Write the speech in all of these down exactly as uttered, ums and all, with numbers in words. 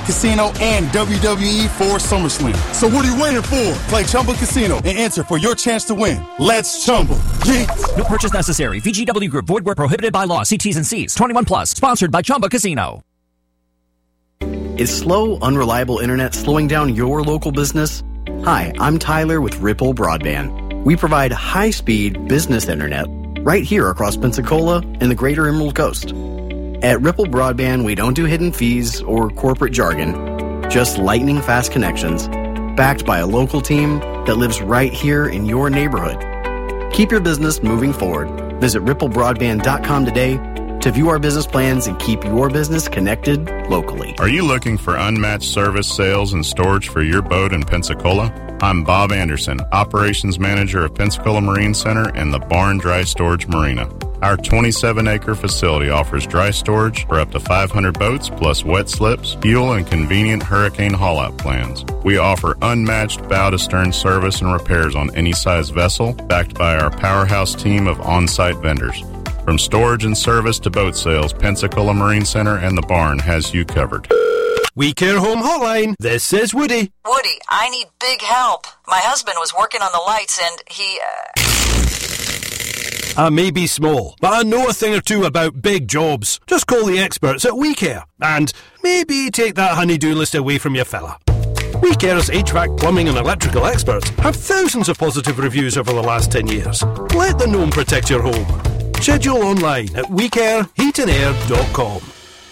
Casino and W W E for SummerSlam. So what are you waiting for? Play Chumba Casino and enter for your chance to win. Let's Chumba. Yeah. No purchase necessary. V G W Group. Void where prohibited by law. See T's and C's. twenty-one plus. Sponsored by Chumba Casino. Is slow, unreliable internet slowing down your local business? Hi, I'm Tyler with Ripple Broadband. We provide high-speed business internet right here across Pensacola and the greater Emerald Coast. At Ripple Broadband, we don't do hidden fees or corporate jargon, just lightning-fast connections, backed by a local team that lives right here in your neighborhood. Keep your business moving forward. Visit ripple broadband dot com today to view our business plans and keep your business connected locally. Are you looking for unmatched service, sales, and storage for your boat in Pensacola? I'm Bob Anderson, Operations Manager of Pensacola Marine Center and the Barn Dry Storage Marina. Our twenty-seven acre facility offers dry storage for up to five hundred boats, plus wet slips, fuel, and convenient hurricane haul-out plans. We offer unmatched bow-to-stern service and repairs on any size vessel, backed by our powerhouse team of on-site vendors. From storage and service to boat sales, Pensacola Marine Center and the Barn has you covered. We Care Home Hotline. This is Woody. Woody, I need big help. My husband was working on the lights and he, uh... I may be small, but I know a thing or two about big jobs. Just call the experts at We Care. And maybe take that honey-do list away from your fella. We Care's H V A C, plumbing and electrical experts have thousands of positive reviews over the last ten years. Let the gnome protect your home. Schedule online at we care heat and air dot com.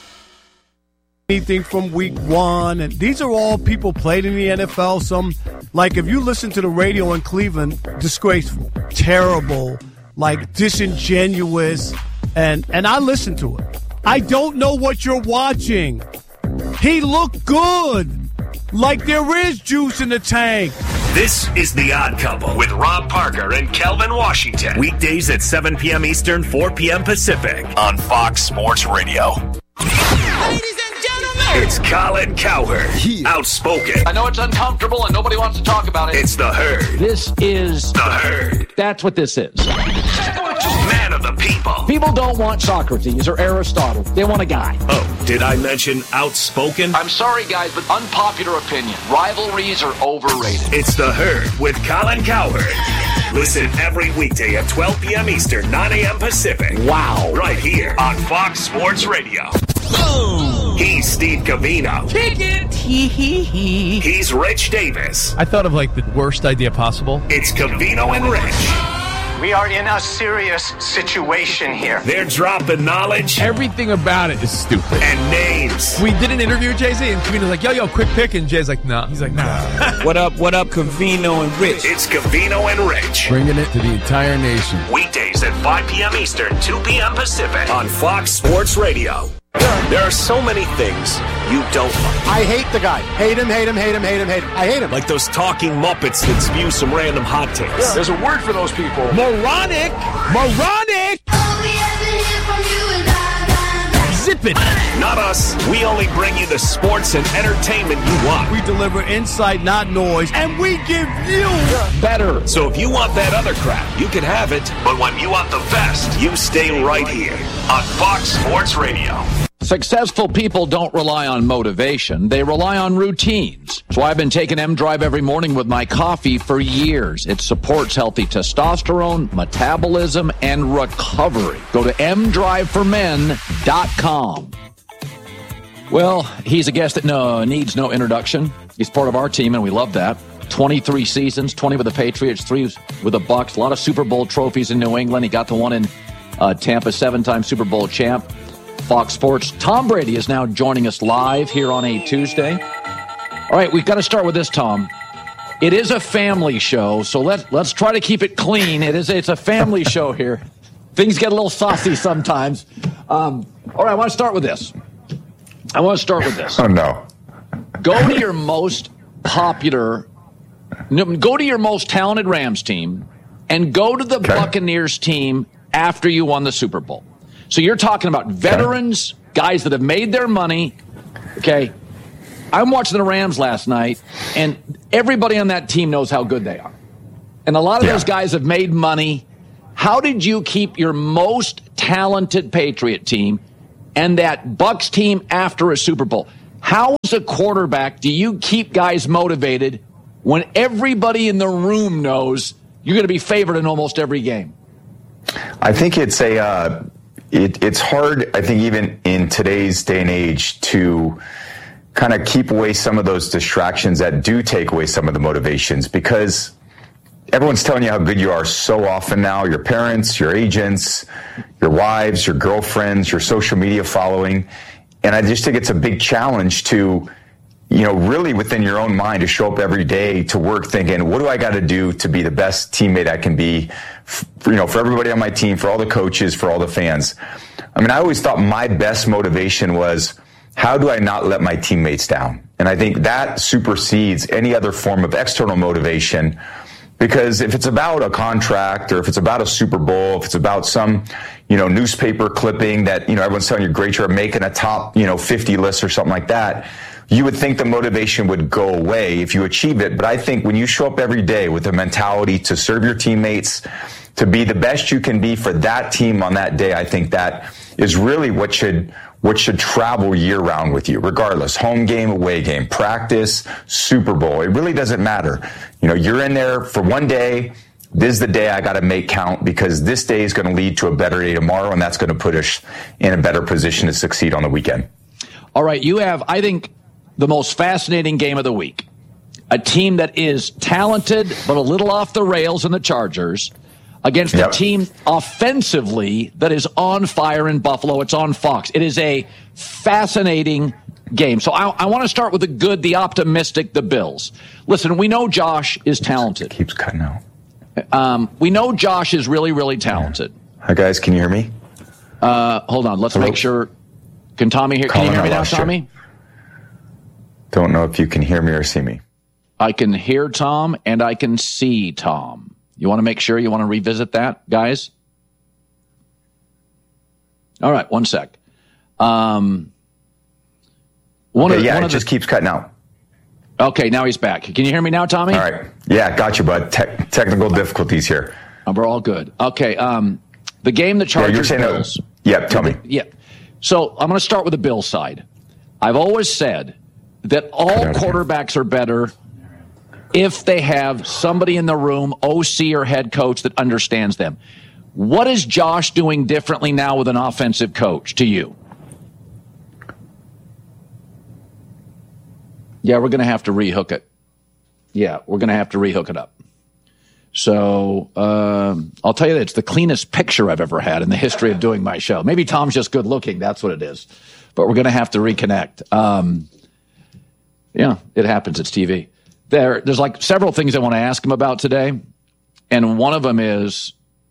Anything from week one, and these are all people played in the N F L. Some, like if you listen to the radio in Cleveland, disgraceful, terrible, like disingenuous, and and I listen to it. I don't know what you're watching. He looked good, like there is juice in the tank. This is The Odd Couple with Rob Parker and Kelvin Washington. Weekdays at seven p.m. Eastern, four p.m. Pacific on Fox Sports Radio. Ladies and gentlemen, it's Colin Cowherd, yeah. Outspoken. I know it's uncomfortable and nobody wants to talk about it. It's The Herd. This is The Herd. That's what this is. Man of the people. People don't want Socrates or Aristotle. They want a guy. Oh, did I mention outspoken? I'm sorry, guys, but unpopular opinion. Rivalries are overrated. It's The Herd with Colin Cowherd. Listen every weekday at twelve p.m. Eastern, nine a.m. Pacific. Wow. Right here on Fox Sports Radio. Oh. He's Steve Covino. Kick it. Hee hee hee. He's Rich Davis. I thought of like the worst idea possible. It's Covino and Rich. We are in a serious situation here. They're dropping knowledge. Everything about it is stupid. And names. We did an interview with Jay-Z, and Covino's like, yo, yo, quick pick. And Jay's like, nah. He's like, nah. What up, what up, Covino and Rich? It's Covino and Rich. Bringing it to the entire nation. Weekdays at five p.m. Eastern, two p.m. Pacific on Fox Sports Radio. There are so many things you don't like. I hate the guy. Hate him, hate him, hate him, hate him, hate him. I hate him. Like those talking Muppets that spew some random hot takes. Yeah. There's a word for those people. Moronic! Moronic! Zip it! Not us. We only bring you the sports and entertainment you want. We deliver insight, not noise, and we give you better. So if you want that other crap, you can have it. But when you want the best, you stay right here on Fox Sports Radio. Successful people don't rely on motivation. They rely on routines. So I've been taking M-Drive every morning with my coffee for years. It supports healthy testosterone, metabolism, and recovery. Go to m drive for men dot com. Well, he's a guest that no, needs no introduction. He's part of our team, and we love that. twenty-three seasons, twenty with the Patriots, three with the Bucs. A lot of Super Bowl trophies in New England. He got the one in uh, Tampa, seven-time Super Bowl champ. Fox Sports. Tom Brady is now joining us live here on a Tuesday. All right, we've got to start with this, Tom. It is a family show, so let, let's try to keep it clean. It is, it's a family show here. Things get a little saucy sometimes. Um, all right, I want to start with this. I want to start with this. Oh, no. Go to your most popular, go to your most talented Rams team, and go to the okay. Buccaneers team after you won the Super Bowl. So you're talking about veterans, guys that have made their money. Okay. I'm watching the Rams last night, and everybody on that team knows how good they are. And a lot of yeah. those guys have made money. How did you keep your most talented Patriot team and that Bucs team after a Super Bowl? How, as a quarterback, do you keep guys motivated when everybody in the room knows you're going to be favored in almost every game? I think it's a uh, it, it's hard, I think, even in today's day and age, to kind of keep away some of those distractions that do take away some of the motivations, because everyone's telling you how good you are so often now. Your parents, your agents, your wives, your girlfriends, your social media following. And I just think it's a big challenge to, you know, really within your own mind, to show up every day to work thinking, what do I got to do to be the best teammate I can be, for, you know, for everybody on my team, for all the coaches, for all the fans. I mean, I always thought my best motivation was, how do I not let my teammates down? And I think that supersedes any other form of external motivation. Because if it's about a contract, or if it's about a Super Bowl, if it's about some, you know, newspaper clipping that, you know, everyone's telling you great, you're making a top, you know, fifty list or something like that, you would think the motivation would go away if you achieve it. But I think when you show up every day with a mentality to serve your teammates, to be the best you can be for that team on that day, I think that is really what should what should travel year round with you, regardless. Home game, away game, practice, Super Bowl. It really doesn't matter. You know, you're in there for one day. This is the day I got to make count, because this day is going to lead to a better day tomorrow, and that's going to put us in a better position to succeed on the weekend. All right, you have, I think, the most fascinating game of the week. A team that is talented but a little off the rails in the Chargers, against yep. a team offensively that is on fire in Buffalo. It's on Fox. It is a fascinating game. So I, I want to start with the good, the optimistic, the Bills. Listen, we know Josh is talented. It keeps cutting out. Um, we know Josh is really, really talented. Hi, guys. Can you hear me? Uh, hold on. Let's Hello? make sure. Can Tommy hear? Can you hear me now, Tommy? You. Don't know if you can hear me or see me. I can hear Tom, and I can see Tom. You want to make sure you want to revisit that, guys? All right, one sec. Um, one okay, of, yeah, one it of just the, keeps cutting out. Okay, now he's back. Can you hear me now, Tommy? All right. Yeah, got you, bud. Te- technical difficulties here. Oh, we're all good. Okay, um, the game the Chargers yeah, Bills. No. Yeah, tell me. Yeah. So I'm going to start with the Bills side. I've always said that all quarterbacks are better if they have somebody in the room, O C or head coach, that understands them. What is Josh doing differently now with an offensive coach to you? Yeah, we're going to have to rehook it. Yeah, we're going to have to rehook it up. So um, I'll tell you that it's the cleanest picture I've ever had in the history of doing my show. Maybe Tom's just good looking. That's what it is. But we're going to have to reconnect. Um, yeah, it happens. It's T V. There, there's like several things I want to ask him about today. And one of them is,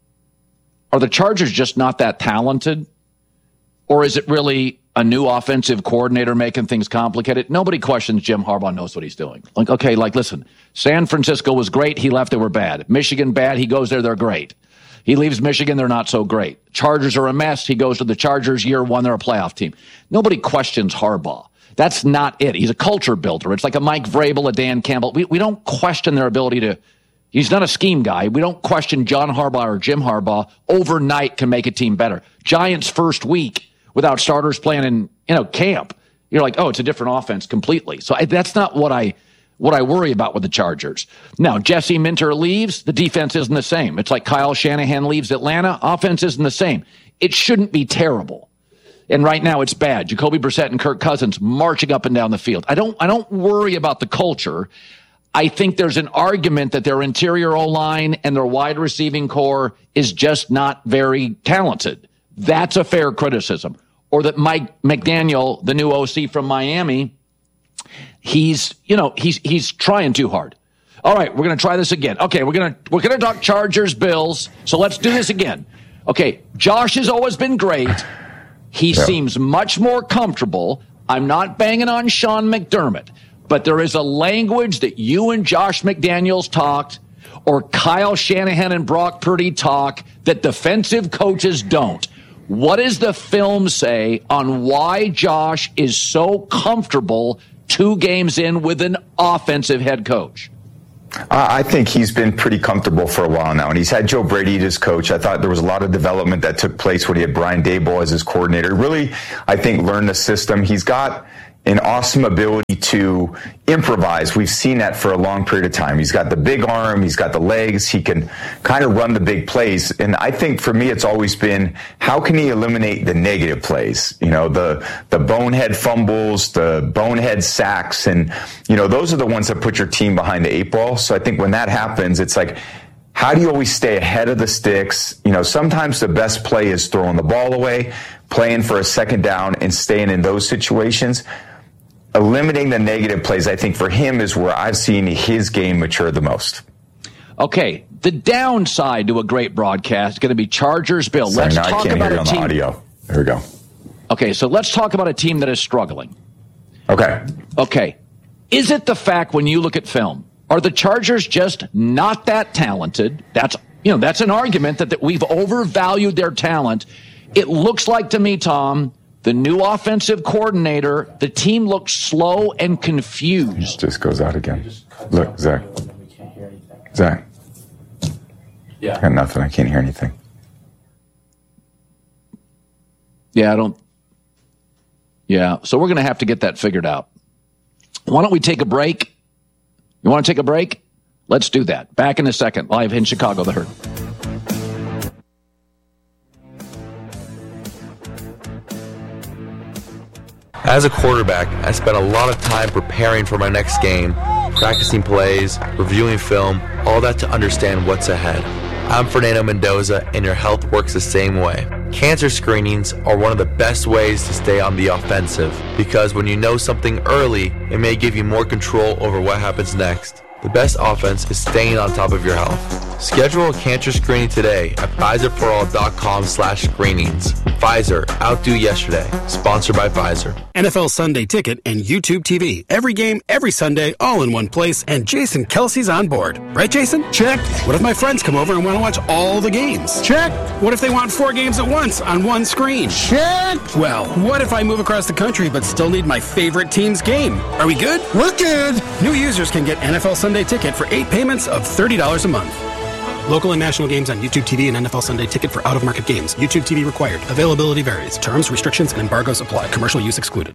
are the Chargers just not that talented? Or is it really a new offensive coordinator making things complicated? Nobody questions Jim Harbaugh knows what he's doing. Like, okay, like, listen, San Francisco was great. He left, they were bad. Michigan, bad. He goes there, they're great. He leaves Michigan, they're not so great. Chargers are a mess. He goes to the Chargers, year one, they're a playoff team. Nobody questions Harbaugh. That's not it. He's a culture builder. It's like a Mike Vrabel, a Dan Campbell. We we don't question their ability to. He's not a scheme guy. We don't question John Harbaugh or Jim Harbaugh overnight can make a team better. Giants first week without starters playing in you know camp. You're like, oh, it's a different offense completely. So I, that's not what I what I worry about with the Chargers. Now, Jesse Minter leaves. The defense isn't the same. It's like Kyle Shanahan leaves Atlanta. Offense isn't the same. It shouldn't be terrible. And right now it's bad. Jacoby Brissett and Kirk Cousins marching up and down the field. I don't I don't worry about the culture. I think there's an argument that their interior O-line and their wide receiving core is just not very talented. That's a fair criticism. Or that Mike McDaniel, the new O C from Miami, he's, you know, he's he's trying too hard. All right, we're going to try this again. Okay, we're going to we're going to talk Chargers, Bills. So let's do this again. Okay, Josh has always been great. He yeah. seems much more comfortable. I'm not banging on Sean McDermott, but there is a language that you and Josh McDaniels talked, or Kyle Shanahan and Brock Purdy talk, that defensive coaches don't. What does the film say on why Josh is so comfortable two games in with an offensive head coach? I think he's been pretty comfortable for a while now, and he's had Joe Brady as his coach. I thought there was a lot of development that took place when he had Brian Daboll as his coordinator. Really, I think, learned the system. He's got, an awesome ability to improvise. We've seen that for a long period of time. He's got the big arm, he's got the legs, he can kind of run the big plays. And I think for me, it's always been, how can he eliminate the negative plays? You know, the, the bonehead fumbles, the bonehead sacks, and, you know, those are the ones that put your team behind the eight ball. So I think when that happens, it's like, how do you always stay ahead of the sticks? You know, sometimes the best play is throwing the ball away, playing for a second down, and staying in those situations. Eliminating the negative plays, I think, for him is where I've seen his game mature the most. Okay, the downside to a great broadcast is going to be Chargers Bill. Sorry, let's no, talk I can't about hear you a on team. The audio. There we go. Okay, so let's talk about a team that is struggling. Okay. Okay. Is it the fact when you look at film, are the Chargers just not that talented? That's, you know, that's an argument that, that we've overvalued their talent. It looks like to me, Tom, the new offensive coordinator, the team looks slow and confused. It just goes out again. Look, Zach. Zach. Yeah. I got nothing. I can't hear anything. Yeah, I don't. Yeah, so we're going to have to get that figured out. Why don't we take a break? You want to take a break? Let's do that. Back in a second, live in Chicago, The Herd. As a quarterback, I spent a lot of time preparing for my next game, practicing plays, reviewing film, all that to understand what's ahead. I'm Fernando Mendoza, and your health works the same way. Cancer screenings are one of the best ways to stay on the offensive, because when you know something early, it may give you more control over what happens next. The best offense is staying on top of your health. Schedule a cancer screening today at Pfizerforall.com slash screenings. Pfizer, outdo yesterday. Sponsored by Pfizer. N F L Sunday Ticket and YouTube T V. Every game, every Sunday, all in one place, and Jason Kelsey's on board. Right, Jason? Check. What if my friends come over and want to watch all the games? Check. What if they want four games at once on one screen? Check. Well, what if I move across the country but still need my favorite team's game? Are we good? We're good. New users can get N F L Sunday Ticket for eight payments of thirty dollars a month. Local and national games on YouTube T V and N F L Sunday Ticket for out-of-market games. YouTube T V required. Availability varies. Terms, restrictions, and embargoes apply. Commercial use excluded.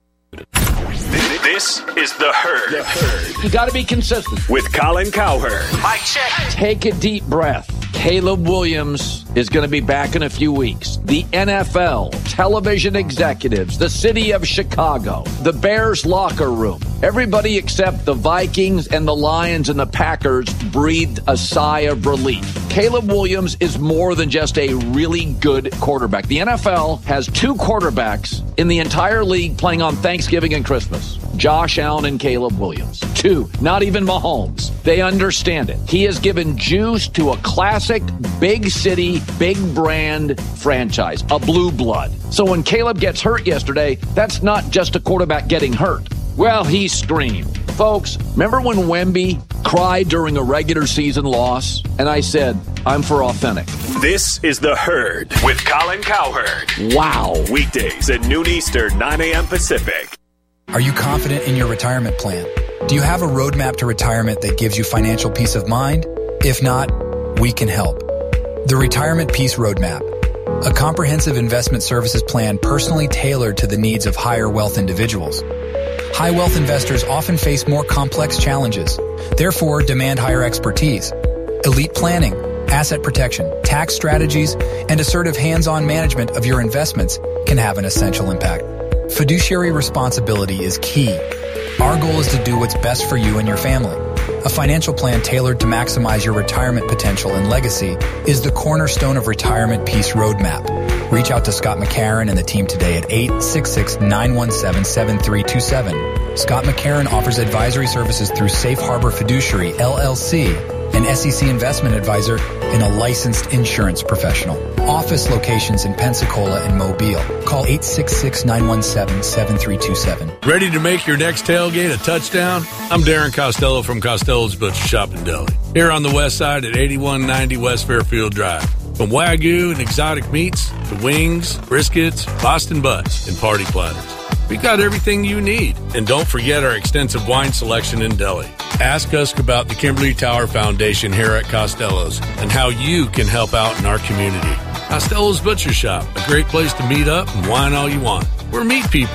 This is The Herd. The Herd. You got to be consistent. With Colin Cowherd. Mike check. Take a deep breath. Caleb Williams is going to be back in a few weeks. The N F L, television executives, the city of Chicago, the Bears locker room, everybody except the Vikings and the Lions and the Packers breathed a sigh of relief. Caleb Williams is more than just a really good quarterback. The N F L has two quarterbacks in the entire league playing on Thanksgiving and Christmas. Josh Allen and Caleb Williams. Two, not even Mahomes. They understand it. He has given juice to a classic, big city, big brand franchise, a blue blood. So when Caleb gets hurt yesterday, that's not just a quarterback getting hurt. Well, he screamed. Folks, remember when Wemby cried during a regular season loss? And I said, I'm for authentic. This is The Herd with Colin Cowherd. Wow. Weekdays at noon Eastern, nine a.m. Pacific. Are you confident in your retirement plan? Do you have a roadmap to retirement that gives you financial peace of mind? If not, we can help. The Retirement Peace Roadmap, a comprehensive investment services plan personally tailored to the needs of higher wealth individuals. High wealth investors often face more complex challenges, therefore demand higher expertise. Elite planning, asset protection, tax strategies, and assertive hands-on management of your investments can have an essential impact. Fiduciary responsibility is key. Our goal is to do what's best for you and your family. A financial plan tailored to maximize your retirement potential and legacy is the cornerstone of Retirement Peace Roadmap. Reach out to Scott McCarron and the team today at eight six six, nine one seven, seven three two seven. Scott McCarron offers advisory services through Safe Harbor Fiduciary, L L C, an S E C investment advisor, and a licensed insurance professional. Office locations in Pensacola and Mobile. Call eight six six, nine one seven, seven three two seven. Ready to make your next tailgate a touchdown? I'm Darren Costello from Costello's Butcher Shop in Delhi. Here on the west side at eighty-one ninety West Fairfield Drive. From Wagyu and exotic meats to wings, briskets, Boston butts, and party platters. We got everything you need. And don't forget our extensive wine selection in Delhi. Ask us about the Kimberly Tower Foundation here at Costello's and how you can help out in our community. Costello's Butcher Shop, a great place to meet up and wine all you want. We're meat people.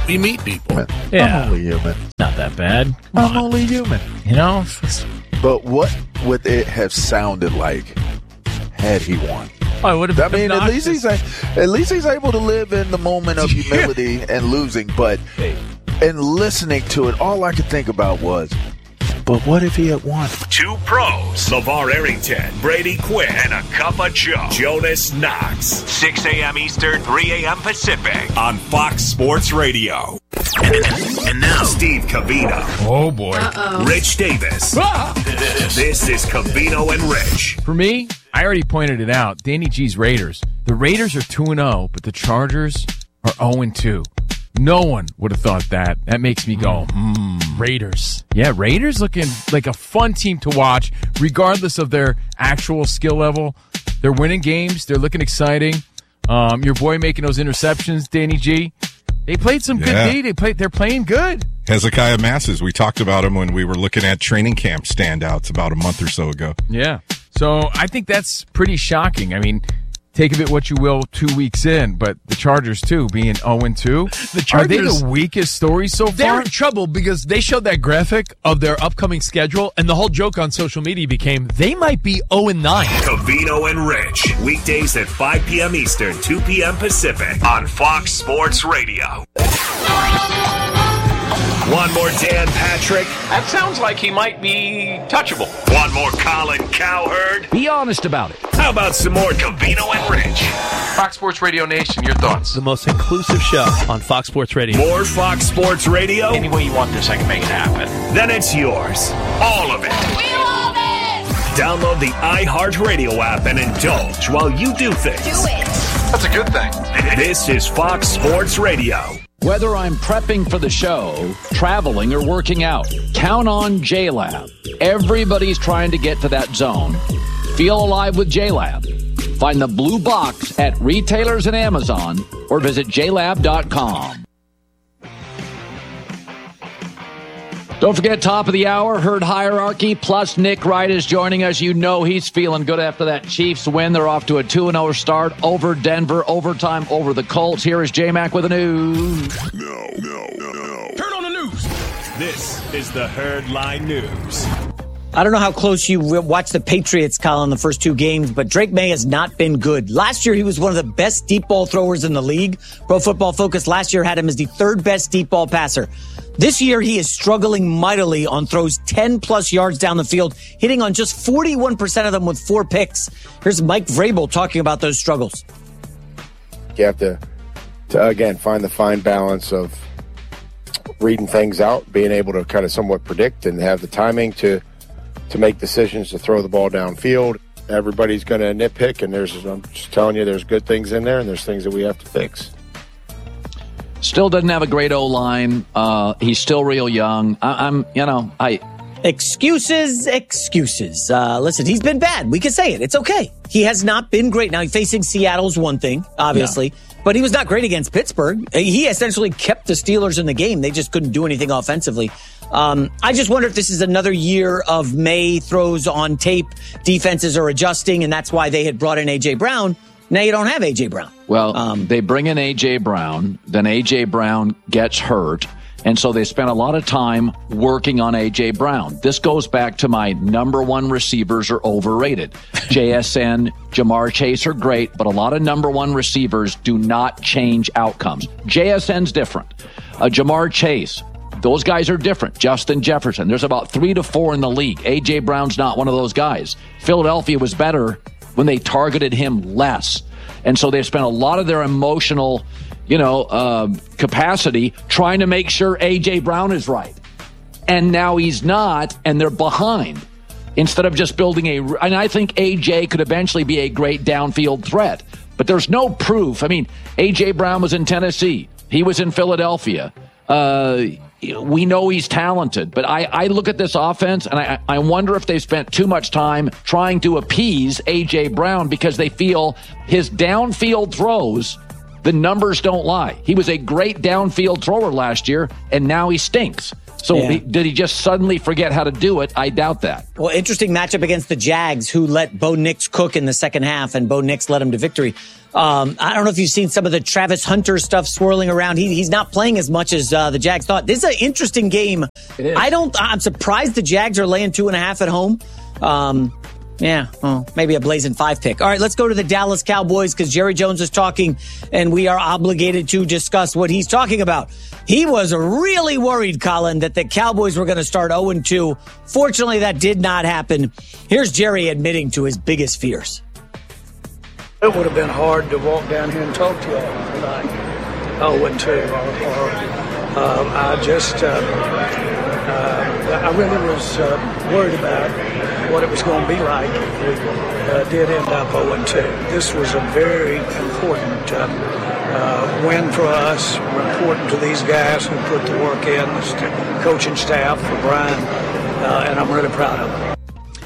We meet people. Yeah. I'm only human. Not that bad. I'm only human. You know? But what would it have sounded like had he won? Oh, it would have I mean, at least he's a, at least he's able to live in the moment of humility and losing. But in listening to it, all I could think about was, but what if he had won? Two pros, LeVar Arrington, Brady Quinn, and a cup of Joe, Jonas Knox. six a.m. Eastern, three a.m. Pacific on Fox Sports Radio. And now, Steve Covino. Oh, boy. Uh-oh. Rich Davis. Ah! This is Covino and Rich. For me, I already pointed it out. Danny G's Raiders. The Raiders are two and oh, but the Chargers are oh and two. No one would have thought that. That makes me go, hmm. Raiders. Yeah, Raiders looking like a fun team to watch, regardless of their actual skill level. They're winning games. They're looking exciting. Um, your boy making those interceptions, Danny G. They played some Yeah. good D. They played. They're playing good. Hezekiah Masses, we talked about him when we were looking at training camp standouts about a month or so ago. Yeah. So I think that's pretty shocking. I mean, take of it what you will two weeks in, but the Chargers, too, being oh and two. The Chargers, are they the weakest story so far? They're in trouble because they showed that graphic of their upcoming schedule, and the whole joke on social media became they might be oh and nine. Covino and Rich. Weekdays at five p.m. Eastern, two p.m. Pacific on Fox Sports Radio. One more Dan Patrick. That sounds like he might be touchable. One more Colin Cowherd. Be honest about it. How about some more Covino and Rich? Fox Sports Radio Nation, your thoughts? The most inclusive show on Fox Sports Radio. More Fox Sports Radio? Any way you want this, I can make it happen. Then it's yours. All of it. We love it! Download the iHeartRadio app and indulge while you do things. Do it! That's a good thing. This is Fox Sports Radio. Whether I'm prepping for the show, traveling, or working out, count on J-Lab. Everybody's trying to get to that zone. Feel alive with J-Lab. Find the blue box at retailers and Amazon or visit j lab dot com. Don't forget, top of the hour, Herd Hierarchy, plus Nick Wright is joining us. You know he's feeling good after that Chiefs win. They're off to a two and oh start over Denver, overtime over the Colts. Here is J-Mac with the news. No, no, no, no. Turn on the news. This is the Herd Line News. I don't know how close you watched the Patriots, Colin, the first two games, but Drake May has not been good. Last year, he was one of the best deep ball throwers in the league. Pro Football Focus last year had him as the third best deep ball passer. This year, he is struggling mightily on throws ten-plus yards down the field, hitting on just forty-one percent of them with four picks. Here's Mike Vrabel talking about those struggles. You have to, to, again, find the fine balance of reading things out, being able to kind of somewhat predict and have the timing to to make decisions to throw the ball downfield. Everybody's going to nitpick, and there's, I'm just telling you, there's good things in there, and there's things that we have to fix. Still doesn't have a great O-line. Uh, he's still real young. I, I'm, you know, I... Excuses, excuses. Uh, listen, he's been bad. We can say it. It's okay. He has not been great. Now, facing Seattle's one thing, obviously, yeah. but he was not great against Pittsburgh. He essentially kept the Steelers in the game. They just couldn't do anything offensively. Um, I just wonder if this is another year of May throws on tape. Defenses are adjusting, and that's why they had brought in A J. Brown. Now you don't have A J. Brown. Well, um, they bring in A J. Brown, then A J. Brown gets hurt, and so they spent a lot of time working on A J. Brown. This goes back to my number one receivers are overrated. J S N, Jamar Chase are great, but a lot of number one receivers do not change outcomes. J S N's different. Uh, Jamar Chase, those guys are different. Justin Jefferson, there's about three to four in the league. A J. Brown's not one of those guys. Philadelphia was better when they targeted him less. And so they spent a lot of their emotional, you know, uh, capacity trying to make sure A J. Brown is right. And now he's not, and they're behind. Instead of just building a... And I think A J could eventually be a great downfield threat. But there's no proof. I mean, A J. Brown was in Tennessee. He was in Philadelphia. Uh, we know he's talented. But I, I look at this offense, and I, I wonder if they've spent too much time trying to appease A J. Brown because they feel his downfield throws, the numbers don't lie. He was a great downfield thrower last year, and now he stinks. So Yeah. he, did he just suddenly forget how to do it? I doubt that. Well, interesting matchup against the Jags, who let Bo Nix cook in the second half, and Bo Nix led him to victory. Um, I don't know if you've seen some of the Travis Hunter stuff swirling around. He, he's not playing as much as uh, the Jags thought. This is an interesting game. It is. I don't. I'm surprised the Jags are laying two and a half at home. Um, yeah, well, maybe a blazing five pick. All right, let's go to the Dallas Cowboys because Jerry Jones is talking, and we are obligated to discuss what he's talking about. He was really worried, Colin, that the Cowboys were going to start oh and two. Fortunately, that did not happen. Here's Jerry admitting to his biggest fears. It would have been hard to walk down here and talk to y'all tonight. oh and two. Or, uh, I just, uh, uh, I really was uh, worried about what it was going to be like if we uh, did end up oh and two. This was a very important uh, uh, win for us, important to these guys who put the work in, the st- coaching staff, for Brian, uh, and I'm really proud of them.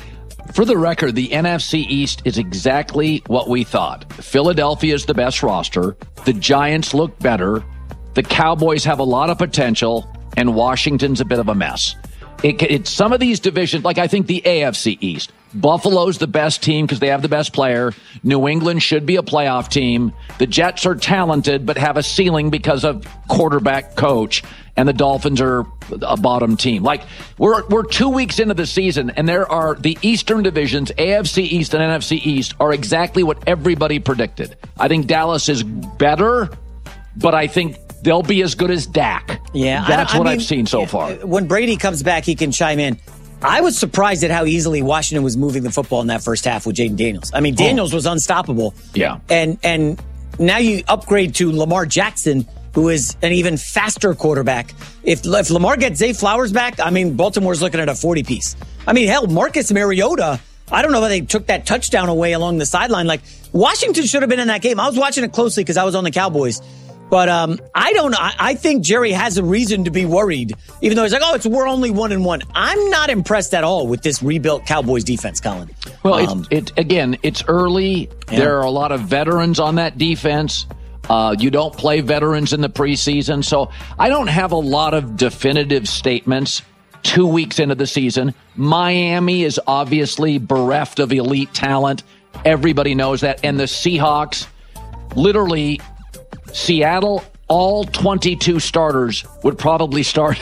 For the record, the N F C East is exactly what we thought. Philadelphia is the best roster. The Giants look better. The Cowboys have a lot of potential, and Washington's a bit of a mess. It, it's some of these divisions, like I think the A F C East. Buffalo's the best team because they have the best player. New England should be a playoff team. The Jets are talented but have a ceiling because of quarterback coach. And the Dolphins are a bottom team. Like, we're we're two weeks into the season, and there are the Eastern divisions, A F C East and N F C East, are exactly what everybody predicted. I think Dallas is better, but I think they'll be as good as Dak. Yeah, That's I, I what mean, I've seen so far. When Brady comes back, he can chime in. I was surprised at how easily Washington was moving the football in that first half with Jaden Daniels. I mean, Daniels oh. was unstoppable. Yeah. And and now you upgrade to Lamar Jackson, who is an even faster quarterback. If, if Lamar gets Zay Flowers back, I mean, Baltimore's looking at a forty-piece. I mean, hell, Marcus Mariota, I don't know why they took that touchdown away along the sideline. Like, Washington should have been in that game. I was watching it closely because I was on the Cowboys. But um, I don't know. I, I think Jerry has a reason to be worried, even though he's like, oh, it's we're only one and one. I'm not impressed at all with this rebuilt Cowboys defense, Colin. Well, um, it, it again, it's early. Yeah. There are a lot of veterans on that defense. Uh, you don't play veterans in the preseason. So I don't have a lot of definitive statements two weeks into the season. Miami is obviously bereft of elite talent. Everybody knows that. And the Seahawks, literally, Seattle, all twenty-two starters would probably start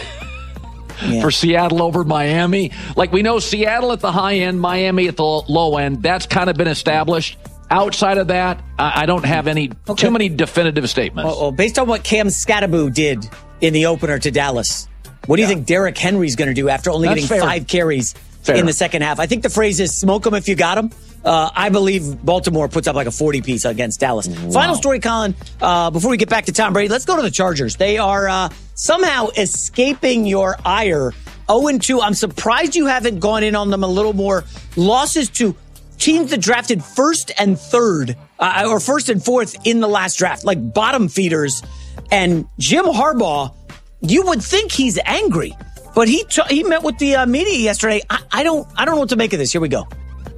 yeah. for Seattle over Miami. Like, we know Seattle at the high end, Miami at the low end. That's kind of been established. Outside of that, I don't have any okay. too many definitive statements. Well, well, based on what Cam Scatterbo did in the opener to Dallas, what do you yeah. think Derrick Henry's going to do after only That's getting fair. five carries fair. in the second half? I think the phrase is smoke them if you got them. Uh, I believe Baltimore puts up like a forty-piece against Dallas. Wow. Final story, Colin, uh, before we get back to Tom Brady, let's go to the Chargers. They are uh, somehow escaping your ire. oh and two. I'm surprised you haven't gone in on them a little more. Losses to teams that drafted first and third, uh, or first and fourth in the last draft, like bottom feeders. And Jim Harbaugh, you would think he's angry, but he t- he met with the uh, media yesterday. I-, I don't I don't know what to make of this. Here we go.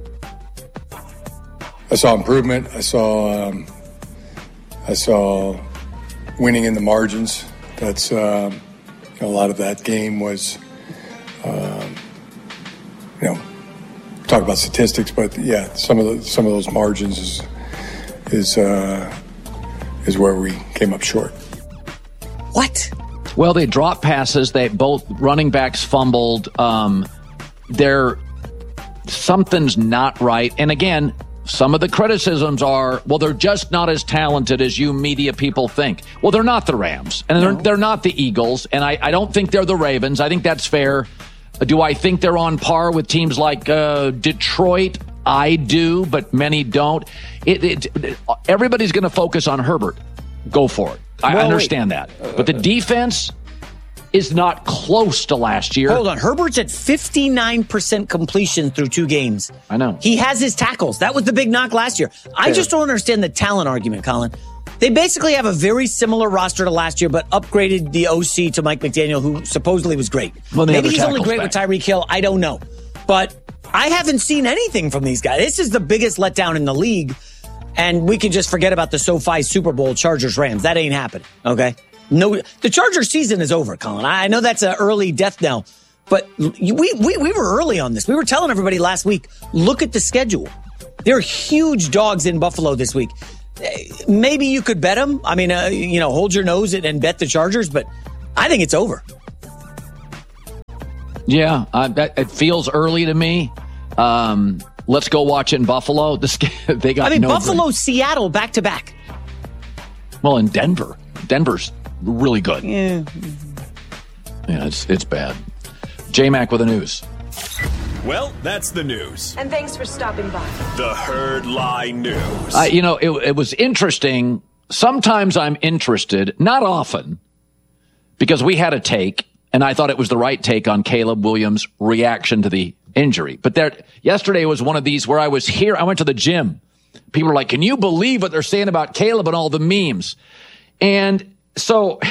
I saw improvement. I saw um, I saw winning in the margins. That's um, a lot of that game was, um, you know, talk about statistics, but yeah, some of the some of those margins is is uh, is where we came up short. What? Well, they dropped passes. They both running backs fumbled. Um, they're something's not right. And again, some of the criticisms are, well, they're just not as talented as you media people think. Well, they're not the Rams, and they're, they're not the Eagles, and I, I don't think they're the Ravens. I think that's fair. Do I think they're on par with teams like uh, Detroit? I do, but many don't. It, it, it, everybody's going to focus on Herbert. Go for it. I well, understand wait. that. But the defense is not close to last year. Hold on. Herbert's at fifty-nine percent completion through two games. I know. He has his tackles. That was the big knock last year. Fair. I just don't understand the talent argument, Colin. They basically have a very similar roster to last year, but upgraded the O C to Mike McDaniel, who supposedly was great. Well, Maybe he's only great back. with Tyreek Hill. I don't know. But I haven't seen anything from these guys. This is the biggest letdown in the league. And we can just forget about the SoFi Super Bowl Chargers Rams. That ain't happening. Okay. No, the Charger season is over, Colin. I know that's an early death knell, but we, we, we were early on this. We were telling everybody last week, look at the schedule. There are huge dogs in Buffalo this week. Maybe you could bet them. I mean, uh, you know, hold your nose and bet the Chargers, but I think it's over. Yeah, uh, that, it feels early to me. Um, let's go watch in Buffalo. This, they got I mean, no Buffalo, break. Seattle, back to back. Well, in Denver. Denver's really good. Yeah. Yeah, it's it's bad. J-Mac with the news. Well, that's the news. And thanks for stopping by. The Herd Lie News. Uh, you know, it, it was interesting. Sometimes I'm interested, not often, because we had a take, and I thought it was the right take on Caleb Williams' reaction to the injury. But there, yesterday was one of these where I was here. I went to the gym. People were like, can you believe what they're saying about Caleb and all the memes? And so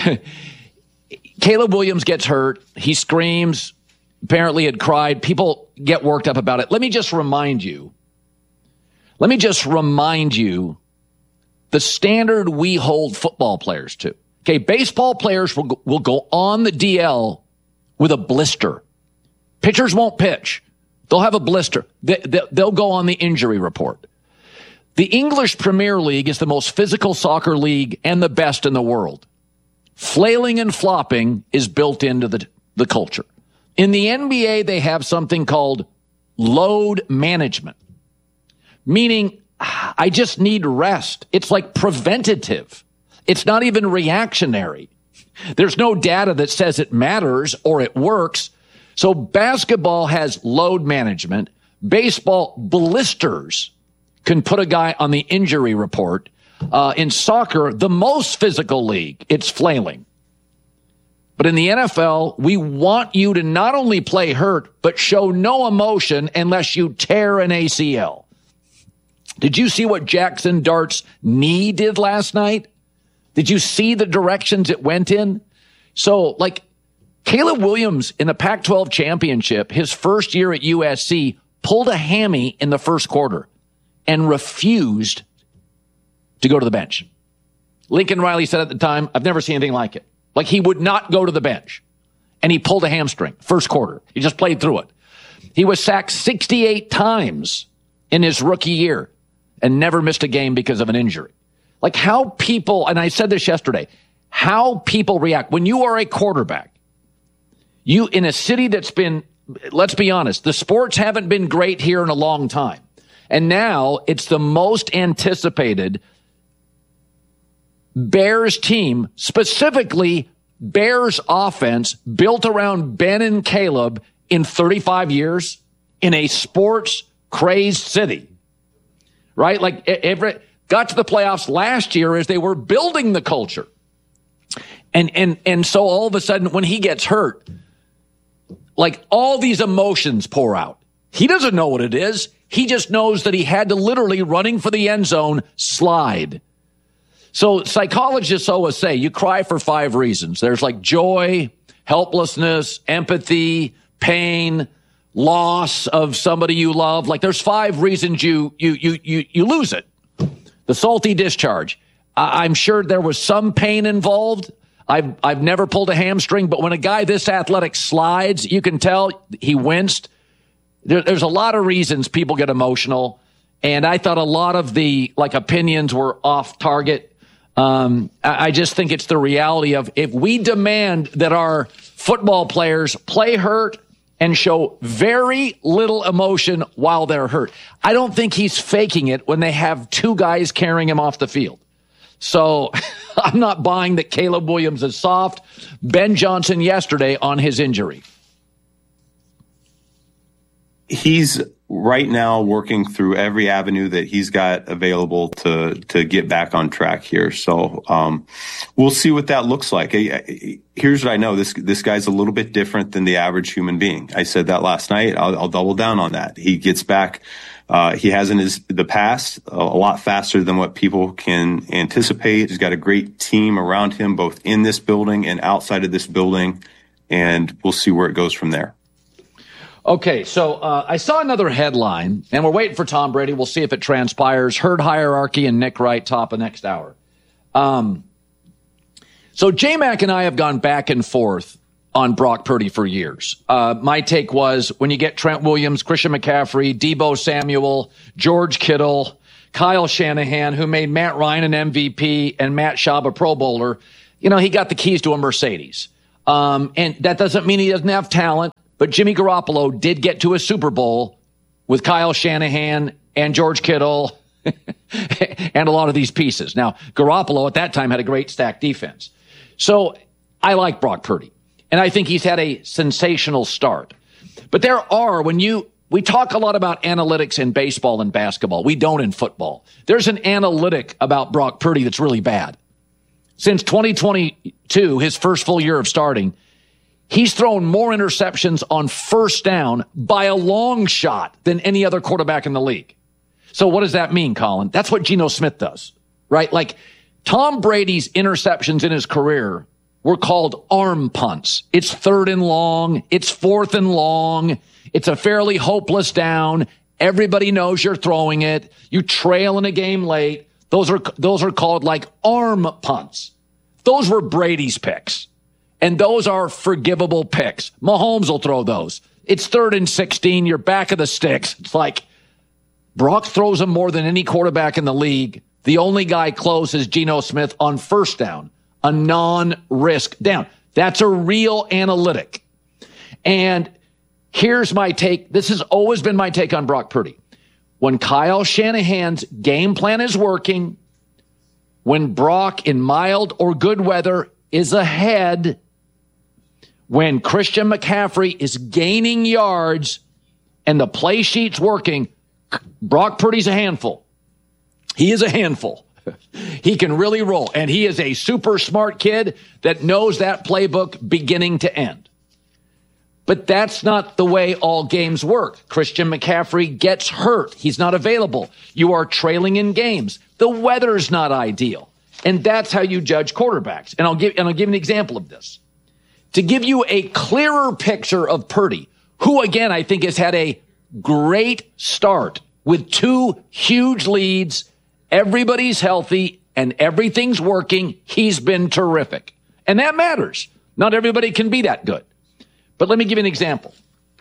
Caleb Williams gets hurt. He screams, apparently had cried. People get worked up about it. Let me just remind you, let me just remind you the standard we hold football players to. Okay, baseball players will go, will go on the D L with a blister. Pitchers won't pitch. They'll have a blister. They, they, they'll go on the injury report. The English Premier League is the most physical soccer league and the best in the world. Flailing and flopping is built into the, the culture. In the N B A, they have something called load management, meaning I just need rest. It's like preventative. It's not even reactionary. There's no data that says it matters or it works. So basketball has load management. Baseball blisters can put a guy on the injury report. Uh, in soccer, the most physical league, it's flailing. But in the N F L, we want you to not only play hurt, but show no emotion unless you tear an A C L. Did you see what Jackson Dart's knee did last night? Did you see the directions it went in? So, like, Caleb Williams in the Pac twelve championship, his first year at U S C, pulled a hammy in the first quarter and refused to go to the bench. Lincoln Riley said at the time, I've never seen anything like it. Like, he would not go to the bench. And he pulled a hamstring first quarter. He just played through it. He was sacked sixty-eight times in his rookie year and never missed a game because of an injury. Like, how people, and I said this yesterday, how people react. When you are a quarterback, you in a city that's been, let's be honest, the sports haven't been great here in a long time. And now it's the most anticipated Bears team, specifically Bears offense, built around Ben and Caleb in thirty-five years in a sports crazed city, right? Like, every got to the playoffs last year as they were building the culture. And, and, and so all of a sudden when he gets hurt, like, all these emotions pour out. He doesn't know what it is. He just knows that he had to literally, running for the end zone, slide. So psychologists always say you cry for five reasons. There's like joy, helplessness, empathy, pain, loss of somebody you love. Like, there's five reasons you you you you you lose it. The salty discharge. I, I'm sure there was some pain involved. I've I've never pulled a hamstring, but when a guy this athletic slides, you can tell he winced. There, there's a lot of reasons people get emotional, and I thought a lot of the like opinions were off target. Um, I, I just think it's the reality of if we demand that our football players play hurt and show very little emotion while they're hurt. I don't think he's faking it when they have two guys carrying him off the field. So I'm not buying that Caleb Williams is soft. Ben Johnson yesterday on his injury. He's right now working through every avenue that he's got available to to get back on track here. So um, we'll see what that looks like. Here's what I know. This this guy's a little bit different than the average human being. I said that last night. I'll, I'll double down on that. He gets back. Uh, he has in his the past a, a lot faster than what people can anticipate. He's got a great team around him, both in this building and outside of this building, and we'll see where it goes from there. Okay, so uh, I saw another headline, and we're waiting for Tom Brady. We'll see if it transpires. Herd hierarchy and Nick Wright top of next hour. Um, So J-Mac and I have gone back and forth on Brock Purdy for years. Uh, my take was when you get Trent Williams, Christian McCaffrey, Deebo Samuel, George Kittle, Kyle Shanahan, who made Matt Ryan an M V P and Matt Schaub a Pro Bowler, you know, he got the keys to a Mercedes. Um, and that doesn't mean he doesn't have talent, but Jimmy Garoppolo did get to a Super Bowl with Kyle Shanahan and George Kittle and a lot of these pieces. Now, Garoppolo at that time had a great stacked defense. So I like Brock Purdy, and I think he's had a sensational start. But there are, when you, we talk a lot about analytics in baseball and basketball. We don't in football. There's an analytic about Brock Purdy that's really bad. Since twenty twenty-two, his first full year of starting, he's thrown more interceptions on first down by a long shot than any other quarterback in the league. So what does that mean, Colin? That's what Geno Smith does, right? Like Tom Brady's interceptions in his career were called arm punts. It's third and long. It's fourth and long. It's a fairly hopeless down. Everybody knows you're throwing it. You trail in a game late. Those are, those are called like arm punts. Those were Brady's picks. And those are forgivable picks. Mahomes will throw those. It's third and sixteen. You're back of the sticks. It's like Brock throws them more than any quarterback in the league. The only guy close is Geno Smith on first down, a non-risk down. That's a real analytic. And here's my take. This has always been my take on Brock Purdy. When Kyle Shanahan's game plan is working, when Brock in mild or good weather is ahead, when Christian McCaffrey is gaining yards and the play sheet's working, Brock Purdy's a handful. He is a handful. He can really roll. And he is a super smart kid that knows that playbook beginning to end. But that's not the way all games work. Christian McCaffrey gets hurt. He's not available. You are trailing in games. The weather's not ideal. And that's how you judge quarterbacks. And I'll give, and I'll give an example of this. To give you a clearer picture of Purdy, who again, I think has had a great start with two huge leads. Everybody's healthy and everything's working. He's been terrific. And that matters. Not everybody can be that good. But let me give you an example.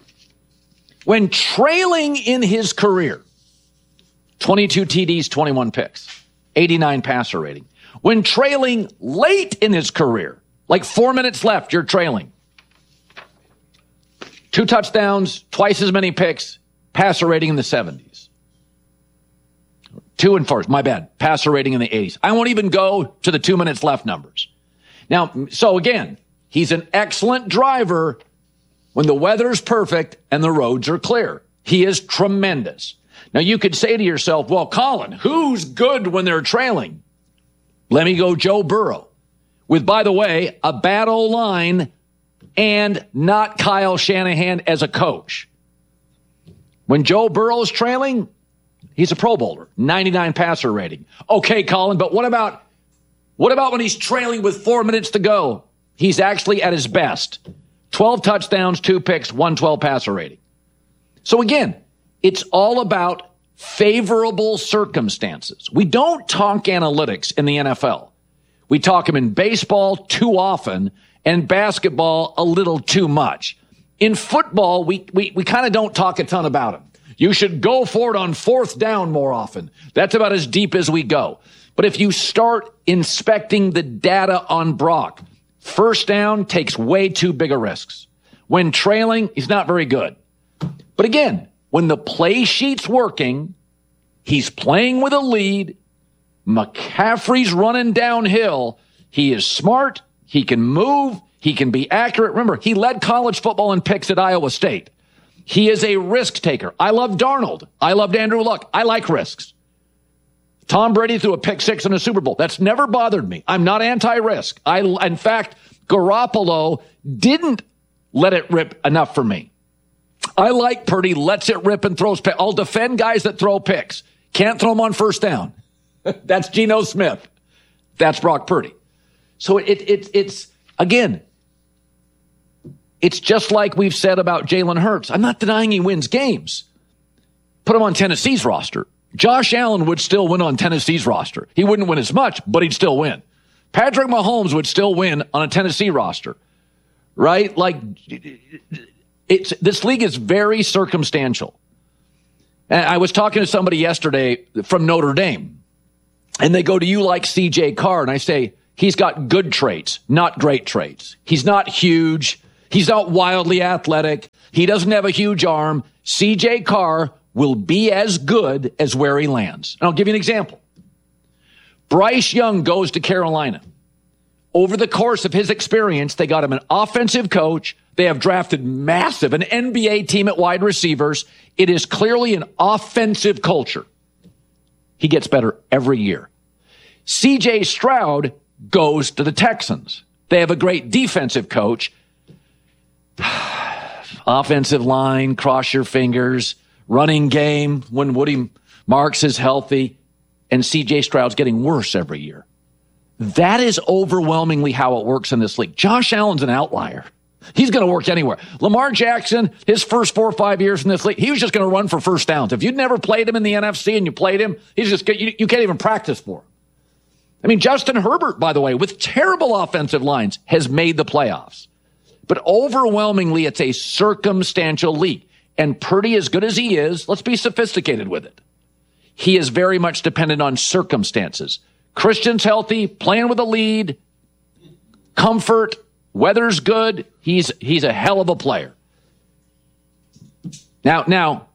When trailing in his career, twenty-two T Ds, twenty-one picks, eighty-nine passer rating. When trailing late in his career, like four minutes left, you're trailing. Two touchdowns, twice as many picks, passer rating in the seventies. Two and fours, my bad, passer rating in the eighties. I won't even go to the two minutes left numbers. Now, so again, he's an excellent driver when the weather's perfect and the roads are clear. He is tremendous. Now, you could say to yourself, well, Colin, who's good when they're trailing? Let me go Joe Burrow. With, by the way, a bad O-line and not Kyle Shanahan as a coach. When Joe Burrow's trailing, he's a Pro Bowler, ninety-nine passer rating. Okay, Colin, but what about what about when he's trailing with four minutes to go? He's actually at his best. twelve touchdowns, two picks, one twelve passer rating. So again, it's all about favorable circumstances. We don't talk analytics in the N F L. We talk them in baseball too often and basketball a little too much. In football, we, we, we kind of don't talk a ton about them. You should go for it on fourth down more often. That's about as deep as we go. But if you start inspecting the data on Brock, first down takes way too big a risks. When trailing, he's not very good. But again, when the play sheet's working, he's playing with a lead, McCaffrey's running downhill, he is smart, he can move, he can be accurate. Remember, he led college football in picks at Iowa State. He is a risk taker. I love Darnold. I loved Andrew Luck. I like risks. Tom Brady threw a pick six in a Super Bowl. That's never bothered me. I'm not anti-risk. I, in fact, Garoppolo didn't let it rip enough for me. I like Purdy, lets it rip and throws picks. I'll defend guys that throw picks. Can't throw them on first down. That's Geno Smith. That's Brock Purdy. So it, it, it's, again, it's just like we've said about Jalen Hurts. I'm not denying he wins games. Put him on Tennessee's roster. Josh Allen would still win on Tennessee's roster. He wouldn't win as much, but he'd still win. Patrick Mahomes would still win on a Tennessee roster, right? Like, it's this league is very circumstantial. And I was talking to somebody yesterday from Notre Dame, and they go, do you like C J Carr? And I say, he's got good traits, not great traits. He's not huge. He's not wildly athletic. He doesn't have a huge arm. C J Carr will be as good as where he lands. And I'll give you an example. Bryce Young goes to Carolina. Over the course of his experience, they got him an offensive coach. They have drafted massive, an N B A team at wide receivers. It is clearly an offensive culture. He gets better every year. C J Stroud goes to the Texans. They have a great defensive coach. Offensive line, cross your fingers, running game when Woody Marks is healthy, and C J Stroud's getting worse every year. That is overwhelmingly how it works in this league. Josh Allen's an outlier. He's going to work anywhere. Lamar Jackson, his first four or five years in this league, he was just going to run for first downs. If you'd never played him in the N F C and you played him, he's just you, you can't even practice for him. I mean, Justin Herbert, by the way, with terrible offensive lines, has made the playoffs. But overwhelmingly, it's a circumstantial league. And Purdy, as good as he is, let's be sophisticated with it. He is very much dependent on circumstances. Christian's healthy, playing with a lead, comfort, weather's good. He's he's a hell of a player. Now, now,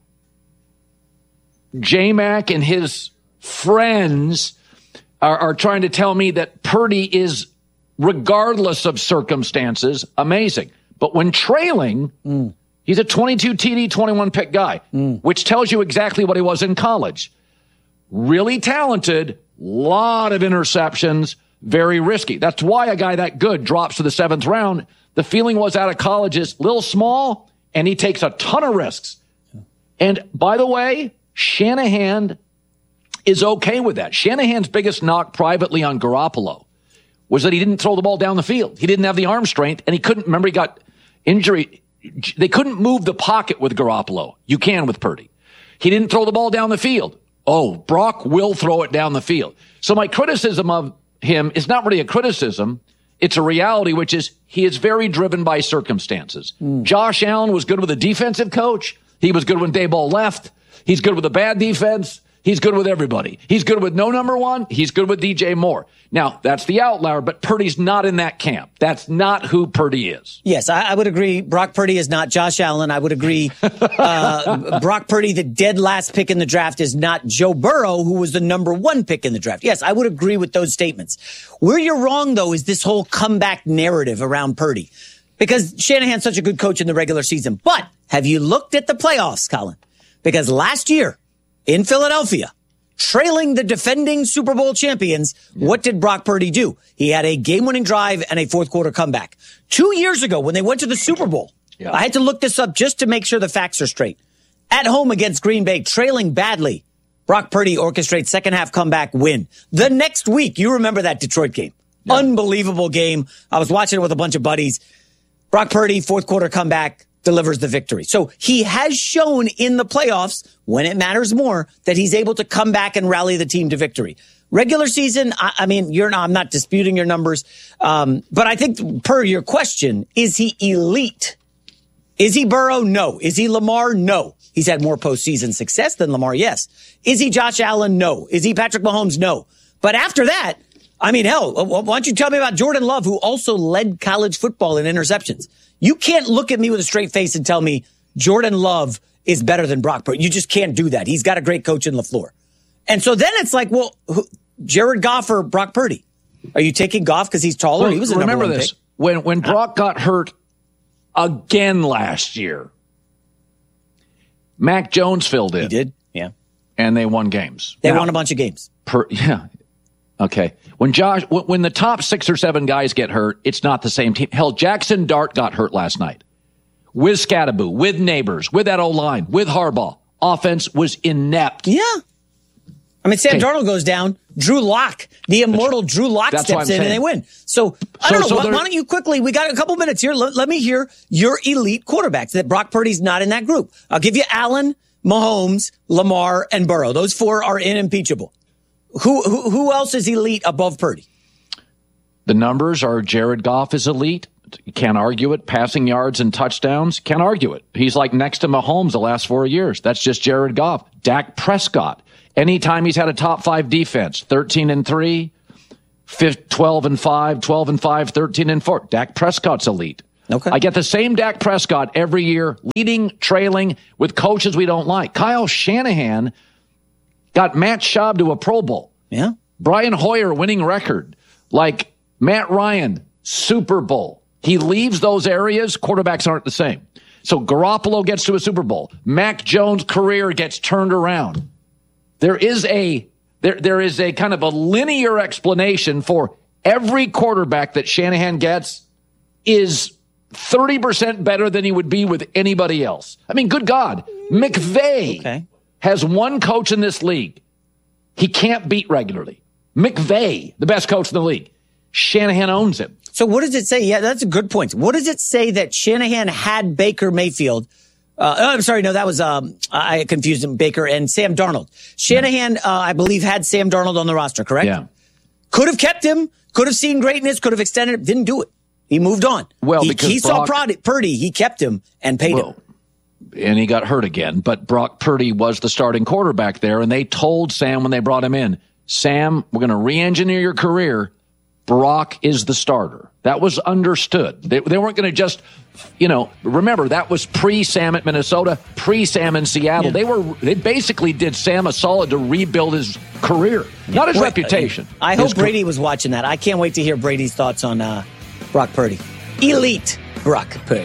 J-Mac and his friends are, are trying to tell me that Purdy is, regardless of circumstances, amazing. But when trailing, mm. he's a twenty-two T D, twenty-one pick guy, mm. which tells you exactly what he was in college. Really talented, lot of interceptions, very risky. That's why a guy that good drops to the seventh round. The feeling was out of college is a little small, and he takes a ton of risks. And by the way, Shanahan is okay with that. Shanahan's biggest knock privately on Garoppolo was that he didn't throw the ball down the field. He didn't have the arm strength, and he couldn't, remember he got injury. They couldn't move the pocket with Garoppolo. You can with Purdy. He didn't throw the ball down the field. Oh, Brock will throw it down the field. So my criticism of him is not really a criticism. It's a reality, which is he is very driven by circumstances. Mm. Josh Allen was good with a defensive coach. He was good when Daboll left. He's good with a bad defense. He's good with everybody. He's good with no number one. He's good with D J Moore. Now, that's the outlier, but Purdy's not in that camp. That's not who Purdy is. Yes, I, I would agree. Brock Purdy is not Josh Allen. I would agree. Uh, Brock Purdy, the dead last pick in the draft, is not Joe Burrow, who was the number one pick in the draft. Yes, I would agree with those statements. Where you're wrong, though, is this whole comeback narrative around Purdy. Because Shanahan's such a good coach in the regular season. But have you looked at the playoffs, Colin? Because last year, in Philadelphia, trailing the defending Super Bowl champions, yeah. what did Brock Purdy do? He had a game-winning drive and a fourth-quarter comeback. Two years ago, when they went to the Super Bowl, yeah. I had to look this up just to make sure the facts are straight. At home against Green Bay, trailing badly, Brock Purdy orchestrates second-half comeback win. The next week, you remember that Detroit game. Yeah. Unbelievable game. I was watching it with a bunch of buddies. Brock Purdy, fourth-quarter comeback, delivers the victory. So he has shown in the playoffs, when it matters more, that he's able to come back and rally the team to victory. Regular season, I, I mean, you're not, I'm not disputing your numbers. Um, but I think per your question, is he elite? Is he Burrow? No. Is he Lamar? No. He's had more postseason success than Lamar. Yes. Is he Josh Allen? No. Is he Patrick Mahomes? No. But after that, I mean, hell, why don't you tell me about Jordan Love, who also led college football in interceptions? You can't look at me with a straight face and tell me Jordan Love is better than Brock Purdy. You just can't do that. He's got a great coach in LaFleur. And so then it's like, well, who, Jared Goff or Brock Purdy? Are you taking Goff because he's taller? Well, he was a remember number one this. Pick. When, when Brock got hurt again last year, Mac Jones filled in. He did, yeah. And they won games. They now, won a bunch of games. Per, yeah. Okay. When Josh, when the top six or seven guys get hurt, it's not the same team. Hell, Jackson Dart got hurt last night. With Scattaboo, with Neighbors, with that O-line, with Harbaugh. Offense was inept. Yeah. I mean, Sam okay. Darnold goes down. Drew Lock, the immortal Drew Lock steps in saying. and they win. So, I don't so, know. So why, why don't you quickly, we got a couple minutes here. Let, let me hear your elite quarterbacks. That Brock Purdy's not in that group. I'll give you Allen, Mahomes, Lamar, and Burrow. Those four are unimpeachable. Who, who, who else is elite above Purdy? The numbers are Jared Goff is elite. You can't argue it. Passing yards and touchdowns, can't argue it. He's like next to Mahomes the last four years. That's just Jared Goff. Dak Prescott, anytime he's had a top five defense, thirteen and three, twelve and five, twelve and five, thirteen and four. Dak Prescott's elite. Okay. I get the same Dak Prescott every year, leading, trailing with coaches we don't like. Kyle Shanahan got Matt Schaub to a Pro Bowl. Yeah. Brian Hoyer winning record. Like Matt Ryan, Super Bowl. He leaves those areas, quarterbacks aren't the same. So Garoppolo gets to a Super Bowl. Mac Jones' career gets turned around. There is a there there is a kind of a linear explanation for every quarterback that Shanahan gets is thirty percent better than he would be with anybody else. I mean, good God. McVay okay. has one coach in this league he can't beat regularly. McVay, the best coach in the league. Shanahan owns him. So what does it say? Yeah, that's a good point. What does it say that Shanahan had Baker Mayfield? Uh, oh, I'm sorry. No, that was, um, I confused him, Baker and Sam Darnold. Shanahan, uh, I believe, had Sam Darnold on the roster, correct? Yeah. Could have kept him, could have seen greatness, could have extended it, didn't do it. He moved on. Well, he, because he Brock, saw Purdy, he kept him and paid well, him. And he got hurt again. But Brock Purdy was the starting quarterback there, and they told Sam when they brought him in, Sam, we're going to re-engineer your career. Brock is the starter. That was understood. They, they weren't going to just, you know, remember, that was pre-Sam at Minnesota, pre-Sam in Seattle. Yeah. They were, they basically did Sam a solid to rebuild his career, not his Wait, reputation. I hope Brady was watching that. I can't wait to hear Brady's thoughts on uh, Brock Purdy. Elite Brock Purdy.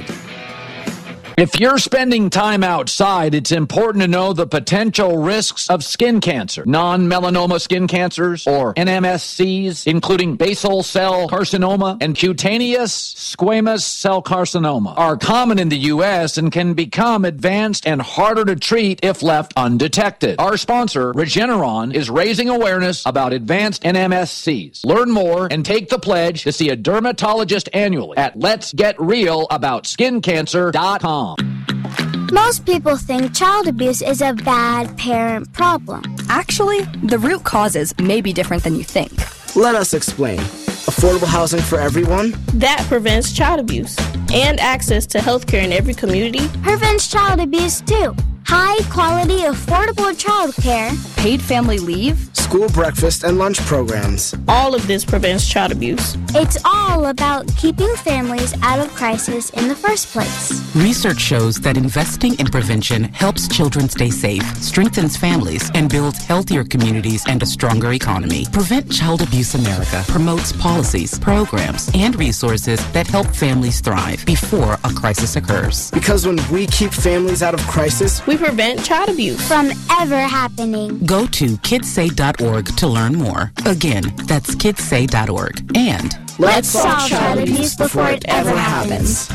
If you're spending time outside, it's important to know the potential risks of skin cancer. Non-melanoma skin cancers, or N M S Cs, including basal cell carcinoma and cutaneous squamous cell carcinoma, are common in the U S and can become advanced and harder to treat if left undetected. Our sponsor, Regeneron, is raising awareness about advanced N M S Cs. Learn more and take the pledge to see a dermatologist annually at lets get real about skin cancer dot com. Most people think child abuse is a bad parent problem. Actually, the root causes may be different than you think. Let us explain. Affordable housing for everyone? That prevents child abuse. And access to health care in every community? Prevents child abuse too. High quality, affordable child care. Paid family leave. School breakfast and lunch programs. All of this prevents child abuse. It's all about keeping families out of crisis in the first place. Research shows that investing in prevention helps children stay safe, strengthens families, and builds healthier communities and a stronger economy. Prevent Child Abuse America promotes policies, programs, and resources that help families thrive before a crisis occurs. Because when we keep families out of crisis, we prevent child abuse from ever happening. Go to kids say dot org to learn more. Again, that's kids say dot org. And let's solve child abuse before it ever happens.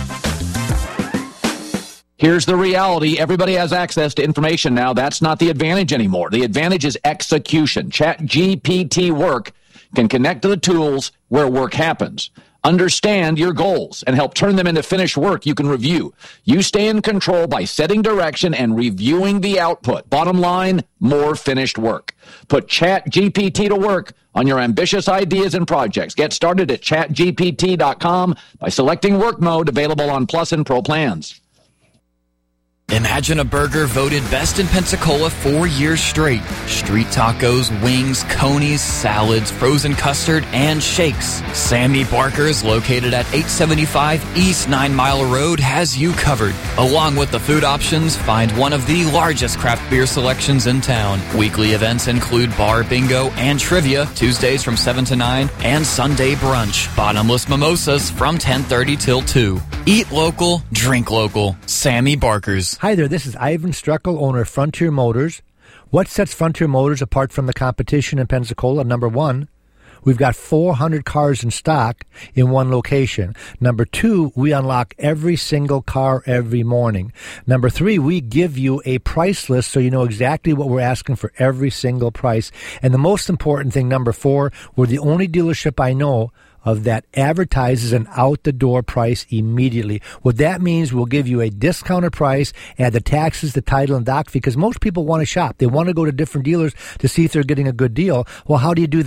Here's the reality. Everybody has access to information now. That's not the advantage anymore. The advantage is execution. ChatGPT Work can connect to the tools where work happens. Understand your goals and help turn them into finished work you can review. You stay in control by setting direction and reviewing the output. Bottom line, more finished work. Put ChatGPT to work on your ambitious ideas and projects. Get started at chat G P T dot com by selecting work mode, available on Plus and Pro plans. Imagine a burger voted best in Pensacola four years straight. Street tacos, wings, conies, salads, frozen custard, and shakes. Sammy Barker's, located at eight seventy-five East Nine Mile Road, has you covered. Along with the food options, find one of the largest craft beer selections in town. Weekly events include bar bingo and trivia, Tuesdays from seven to nine, and Sunday brunch. Bottomless mimosas from ten thirty till two. Eat local, drink local. Sammy Barker's. Hi there, this is Ivan Streckel, owner of Frontier Motors. What sets Frontier Motors apart from the competition in Pensacola? Number one, we've got four hundred cars in stock in one location. Number two, we unlock every single car every morning. Number three, we give you a price list so you know exactly what we're asking for every single price. And the most important thing, number four, we're the only dealership I know of that advertises an out-the-door price immediately. What that means, we'll give you a discounted price, add the taxes, the title, and doc, because most people want to shop. They want to go to different dealers to see if they're getting a good deal. Well, how do you do that?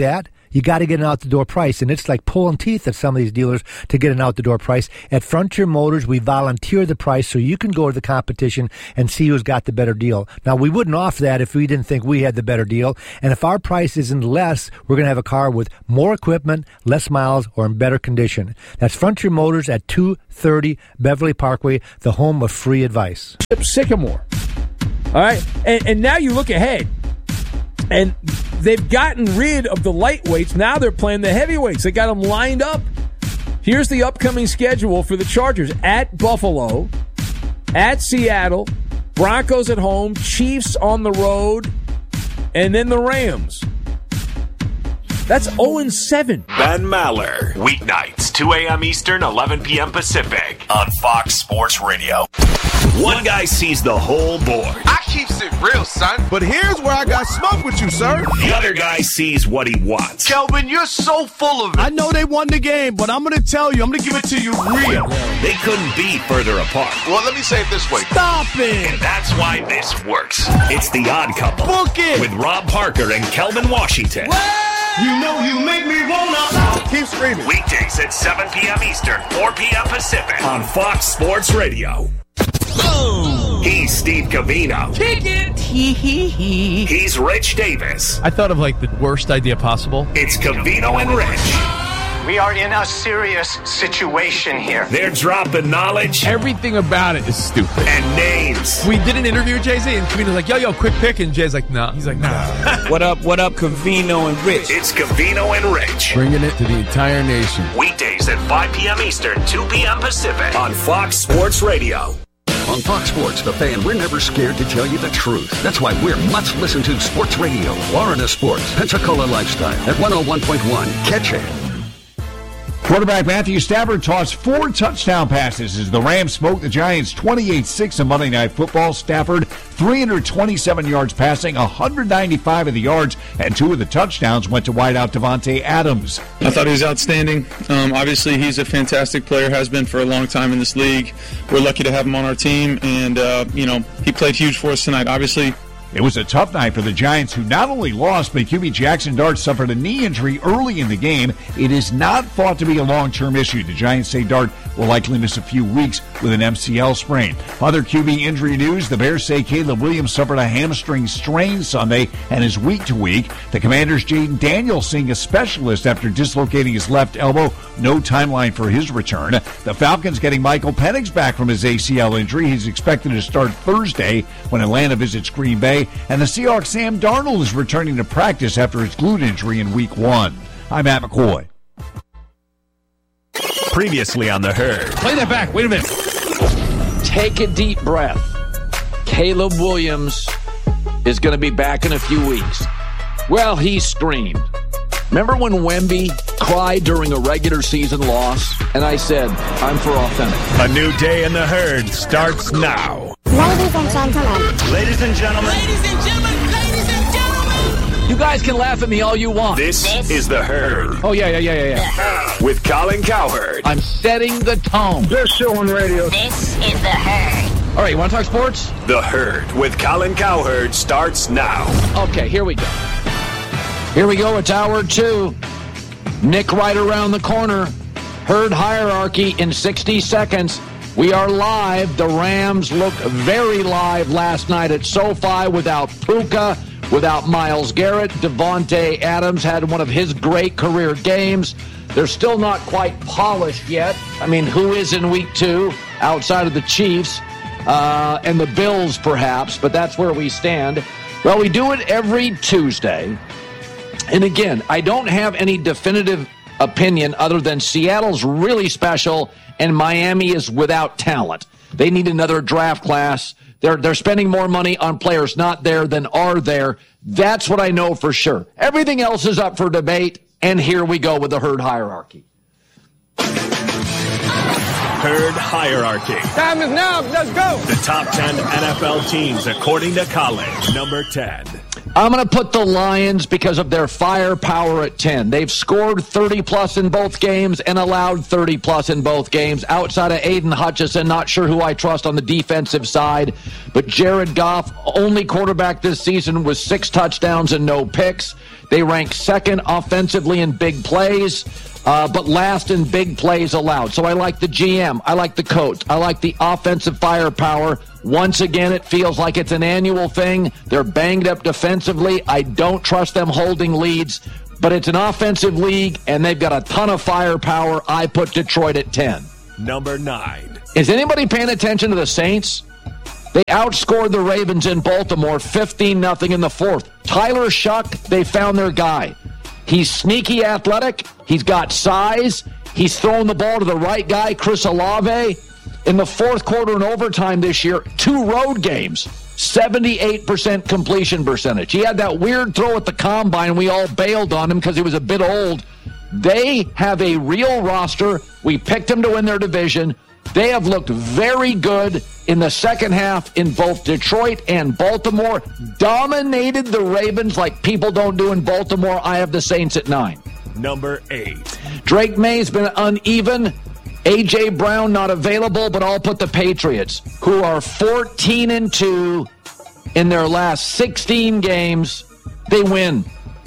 You got to get an out-the-door price, and it's like pulling teeth at some of these dealers to get an out-the-door price. At Frontier Motors, we volunteer the price so you can go to the competition and see who's got the better deal. Now, we wouldn't offer that if we didn't think we had the better deal, and if our price isn't less, we're going to have a car with more equipment, less miles, or in better condition. That's Frontier Motors at two thirty Beverly Parkway, the home of free advice. Sycamore. All right, and, and now you look ahead, and they've gotten rid of the lightweights. Now they're playing the heavyweights. They got them lined up. Here's the upcoming schedule for the Chargers: at Buffalo, at Seattle, Broncos at home, Chiefs on the road, and then the Rams. That's oh and seven. Ben Maller, weeknights, two a.m. Eastern, eleven p.m. Pacific, on Fox Sports Radio. One guy sees the whole board. I keeps it real, son. But here's where I got smoke with you, sir. The other guy sees what he wants. Kelvin, you're so full of it. I know they won the game, but I'm going to tell you, I'm going to give it to you real. They couldn't be further apart. Well, let me say it this way. Stop it. And that's why this works. It's The Odd Couple. Book it. With Rob Parker and Kelvin Washington. What? You know you make me wanna. Keep screaming. Weekdays at seven p.m. Eastern, four p.m. Pacific on Fox Sports Radio. Oh. He's Steve Covino. Kick it. Hee hee hee. He's Rich Davis. I thought of like the worst idea possible. It's Covino and Rich. We are in a serious situation here. They're dropping knowledge. Everything about it is stupid. And names. We did an interview with Jay-Z, and Covino's like, yo, yo, quick pick. And Jay's like, nah. He's like, nah. What up, what up, Covino and Rich? It's Covino and Rich. Bringing it to the entire nation. Weekdays at five p.m. Eastern, two p.m. Pacific on Fox Sports Radio. On Fox Sports, The Fan, we're never scared to tell you the truth. That's why we're much listened to Sports Radio. Florida Sports, Pensacola Lifestyle at one oh one point one. Catch it. Quarterback Matthew Stafford tossed four touchdown passes as the Rams smoked the Giants twenty-eight six on Monday Night Football. Stafford, three hundred twenty-seven yards passing, one hundred ninety-five of the yards, and two of the touchdowns went to wideout Devontae Adams. I thought he was outstanding. Um, obviously, he's a fantastic player, has been for a long time in this league. We're lucky to have him on our team, and, uh, you know, he played huge for us tonight. Obviously, it was a tough night for the Giants, who not only lost, but Q B Jackson Dart suffered a knee injury early in the game. It is not thought to be a long-term issue. The Giants say Dart will likely miss a few weeks with an M C L sprain. Other Q B injury news, the Bears say Caleb Williams suffered a hamstring strain Sunday and is week-to-week. The Commanders' Jaden Daniels seeing a specialist after dislocating his left elbow. No timeline for his return. The Falcons getting Michael Penix back from his A C L injury. He's expected to start Thursday when Atlanta visits Green Bay. And the Seahawks' Sam Darnold is returning to practice after his glute injury in week one. I'm Matt McCoy. Previously on The Herd. Play that back. Wait a minute. Take a deep breath. Caleb Williams is going to be back in a few weeks. Well, he screamed. Remember when Wemby cried during a regular season loss? And I said, I'm for authentic. A new day in The Herd starts now. Ladies and gentlemen. Ladies and gentlemen. Ladies and gentlemen. Ladies and gentlemen. You guys can laugh at me all you want. This, this is The Herd. Oh, yeah, yeah, yeah, yeah, yeah. With Colin Cowherd. I'm setting the tone. Best show on radio. This is The Herd. All right, you want to talk sports? The Herd with Colin Cowherd starts now. Okay, here we go. Here we go. It's hour two. Nick right around the corner. Herd hierarchy in sixty seconds. We are live. The Rams looked very live last night at SoFi without Puka, without Myles Garrett. Devontae Adams had one of his great career games. They're still not quite polished yet. I mean, who is in week two outside of the Chiefs uh, and the Bills, perhaps, but that's where we stand. Well, we do it every Tuesday. And again, I don't have any definitive opinion other than Seattle's really special and Miami is without talent. They need another draft class. They're they're spending more money on players not there than are there. That's what I know for sure. Everything else is up for debate, and here we go with the Herd hierarchy. Herd hierarchy. Time is now. Let's go. The top ten N F L teams according to College. Number ten. I'm going to put the Lions because of their firepower at ten. They've scored thirty-plus in both games and allowed thirty-plus in both games. Outside of Aiden Hutchinson, not sure who I trust on the defensive side. But Jared Goff, only quarterback this season with six touchdowns and no picks. They rank second offensively in big plays, uh, but last in big plays allowed. So I like the G M. I like the coach. I like the offensive firepower. Once again, it feels like it's an annual thing. They're banged up defensively. I don't trust them holding leads, but it's an offensive league, and they've got a ton of firepower. I put Detroit at ten. Number nine. Is anybody paying attention to the Saints? They outscored the Ravens in Baltimore fifteen nothing in the fourth. Tyler Shuck, they found their guy. He's sneaky athletic. He's got size. He's throwing the ball to the right guy, Chris Olave. In the fourth quarter and overtime this year, two road games, seventy-eight percent completion percentage. He had that weird throw at the combine. We all bailed on him because he was a bit old. They have a real roster. We picked them to win their division. They have looked very good in the second half in both Detroit and Baltimore. Dominated the Ravens like people don't do in Baltimore. I have the Saints at nine. Number eight. Drake May's been uneven. A J. Brown not available, but I'll put the Patriots, who are fourteen and two in their last sixteen games. They win.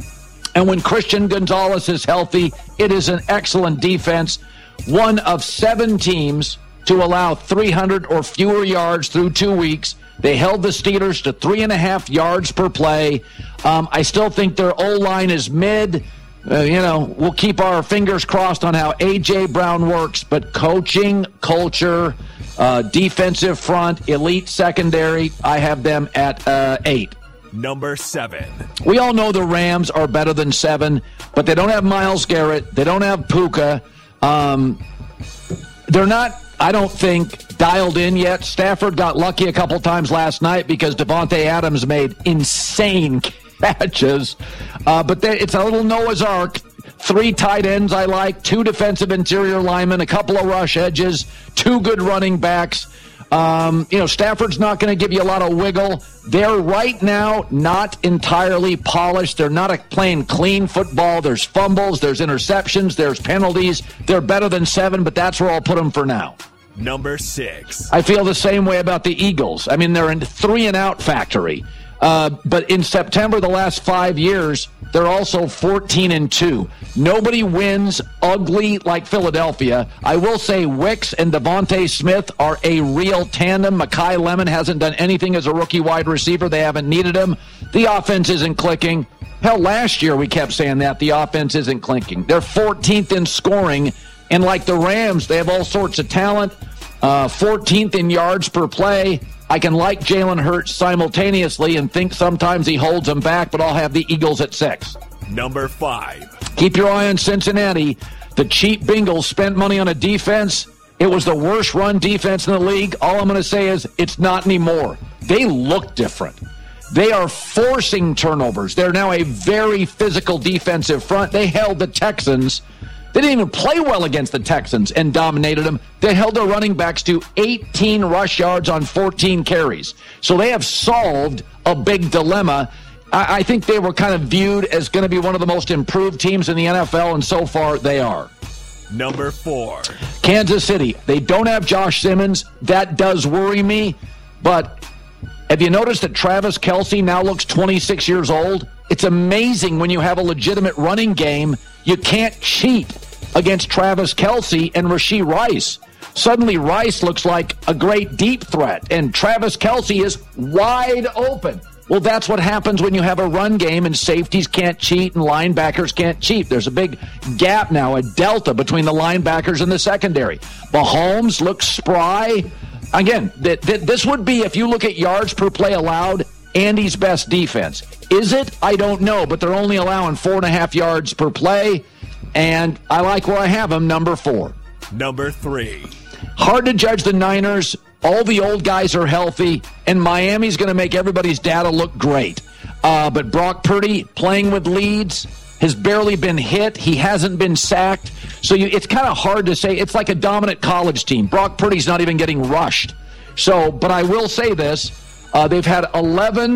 And when Christian Gonzalez is healthy, it is an excellent defense. One of seven teams to allow three hundred or fewer yards through two weeks. They held the Steelers to three and a half yards per play. Um, I still think their O-line is mid. Uh, you know, we'll keep our fingers crossed on how A J. Brown works, but coaching, culture, uh, defensive front, elite secondary, I have them at uh, eight. Number seven. We all know the Rams are better than seven, but they don't have Myles Garrett. They don't have Puka. Um, they're not, I don't think, dialed in yet. Stafford got lucky a couple times last night because Devontae Adams made insane catches. Uh, but they, it's a little Noah's Ark. Three tight ends I like, two defensive interior linemen, a couple of rush edges, two good running backs. Um, you know, Stafford's not going to give you a lot of wiggle. They're right now not entirely polished. They're not a playing clean football. There's fumbles, there's interceptions, there's penalties. They're better than seven, but that's where I'll put them for now. Number six. I feel the same way about the Eagles. I mean, they're in three and out factory. Uh, but in September, the last five years, they're also fourteen and two. Nobody wins ugly like Philadelphia. I will say Wicks and Devontae Smith are a real tandem. Mekhi Lemon hasn't done anything as a rookie wide receiver. They haven't needed him. The offense isn't clicking. Hell, last year we kept saying that. The offense isn't clicking. They're fourteenth in scoring. And like the Rams, they have all sorts of talent. Uh, fourteenth in yards per play. I can like Jalen Hurts simultaneously and think sometimes he holds them back, but I'll have the Eagles at six. Number five. Keep your eye on Cincinnati. The cheap Bengals spent money on a defense. It was the worst run defense in the league. All I'm going to say is it's not anymore. They look different. They are forcing turnovers. They're now a very physical defensive front. They held the Texans. They didn't even play well against the Texans and dominated them. They held their running backs to eighteen rush yards on fourteen carries. So they have solved a big dilemma. I, I think they were kind of viewed as going to be one of the most improved teams in the N F L, and so far they are. Number four. Kansas City. They don't have Josh Simmons. That does worry me. But have you noticed that Travis Kelce now looks twenty-six years old? It's amazing when you have a legitimate running game. You can't cheat against Travis Kelce and Rashee Rice. Suddenly Rice looks like a great deep threat, and Travis Kelce is wide open. Well, that's what happens when you have a run game and safeties can't cheat and linebackers can't cheat. There's a big gap now, a delta between the linebackers and the secondary. Mahomes looks spry. Again, th- th- this would be, if you look at yards per play allowed, Andy's best defense. Is it? I don't know, but they're only allowing four and a half yards per play, and I like where I have them, number four. Number three. Hard to judge the Niners. All the old guys are healthy, and Miami's going to make everybody's data look great. Uh, but Brock Purdy, playing with leads, has barely been hit. He hasn't been sacked. So you, it's kind of hard to say. It's like a dominant college team. Brock Purdy's not even getting rushed. So, but I will say this. Uh, they've had eleven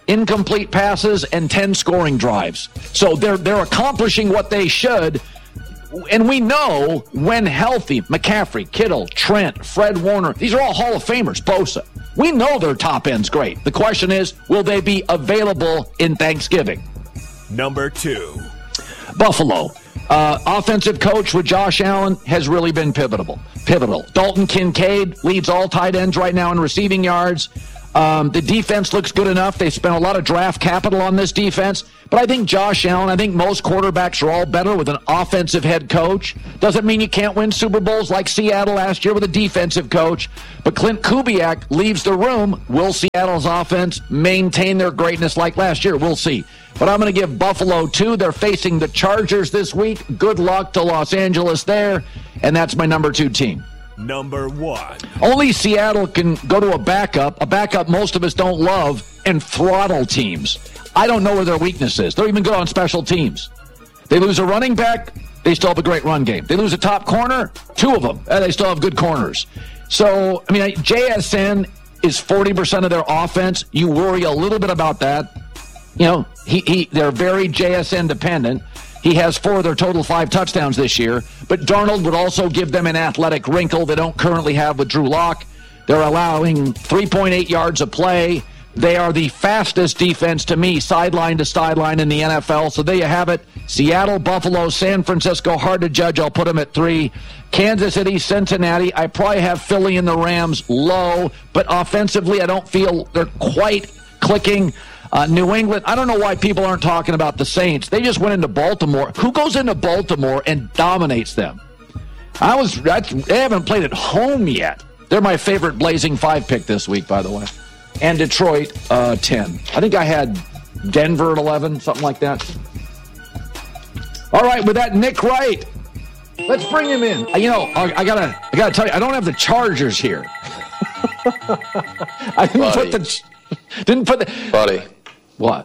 incomplete passes, and ten scoring drives. So they're they're accomplishing what they should. And we know when healthy, McCaffrey, Kittle, Trent, Fred Warner, these are all Hall of Famers, Bosa. We know their top end's great. The question is, will they be available in Thanksgiving? Number two. Buffalo. Uh, offensive coach with Josh Allen has really been pivotal. Pivotal. Dalton Kincaid leads all tight ends right now in receiving yards. Um, the defense looks good enough. They spent a lot of draft capital on this defense. But I think Josh Allen, I think most quarterbacks are all better with an offensive head coach. Doesn't mean you can't win Super Bowls like Seattle last year with a defensive coach. But Clint Kubiak leaves the room. Will Seattle's offense maintain their greatness like last year? We'll see. But I'm going to give Buffalo two. They're facing the Chargers this week. Good luck to Los Angeles there. And that's my number two team. Number one. Only Seattle can go to a backup, a backup most of us don't love, and throttle teams. I don't know where their weakness is. They're even good on special teams. They lose a running back, they still have a great run game. They lose a top corner, two of them, and they still have good corners. So, I mean, J S N is forty percent of their offense. You worry a little bit about that. You know, he, he they're very J S N dependent. He has four of their total five touchdowns this year. But Darnold would also give them an athletic wrinkle they don't currently have with Drew Lock. They're allowing three point eight yards a play. They are the fastest defense to me, sideline to sideline in the N F L. So there you have it. Seattle, Buffalo, San Francisco, hard to judge. I'll put them at three. Kansas City, Cincinnati. I probably have Philly and the Rams low. But offensively, I don't feel they're quite clicking. Uh, New England, I don't know why people aren't talking about the Saints. They just went into Baltimore. Who goes into Baltimore and dominates them? I was. I, they haven't played at home yet. They're my favorite Blazing Five pick this week, by the way. And Detroit, uh, ten. I think I had Denver at eleven, something like that. All right, with that, Nick Wright. Let's bring him in. You know, I, I gotta, I gotta tell you, I don't have the Chargers here. I didn't Buddy. put the, didn't put the. Buddy. What?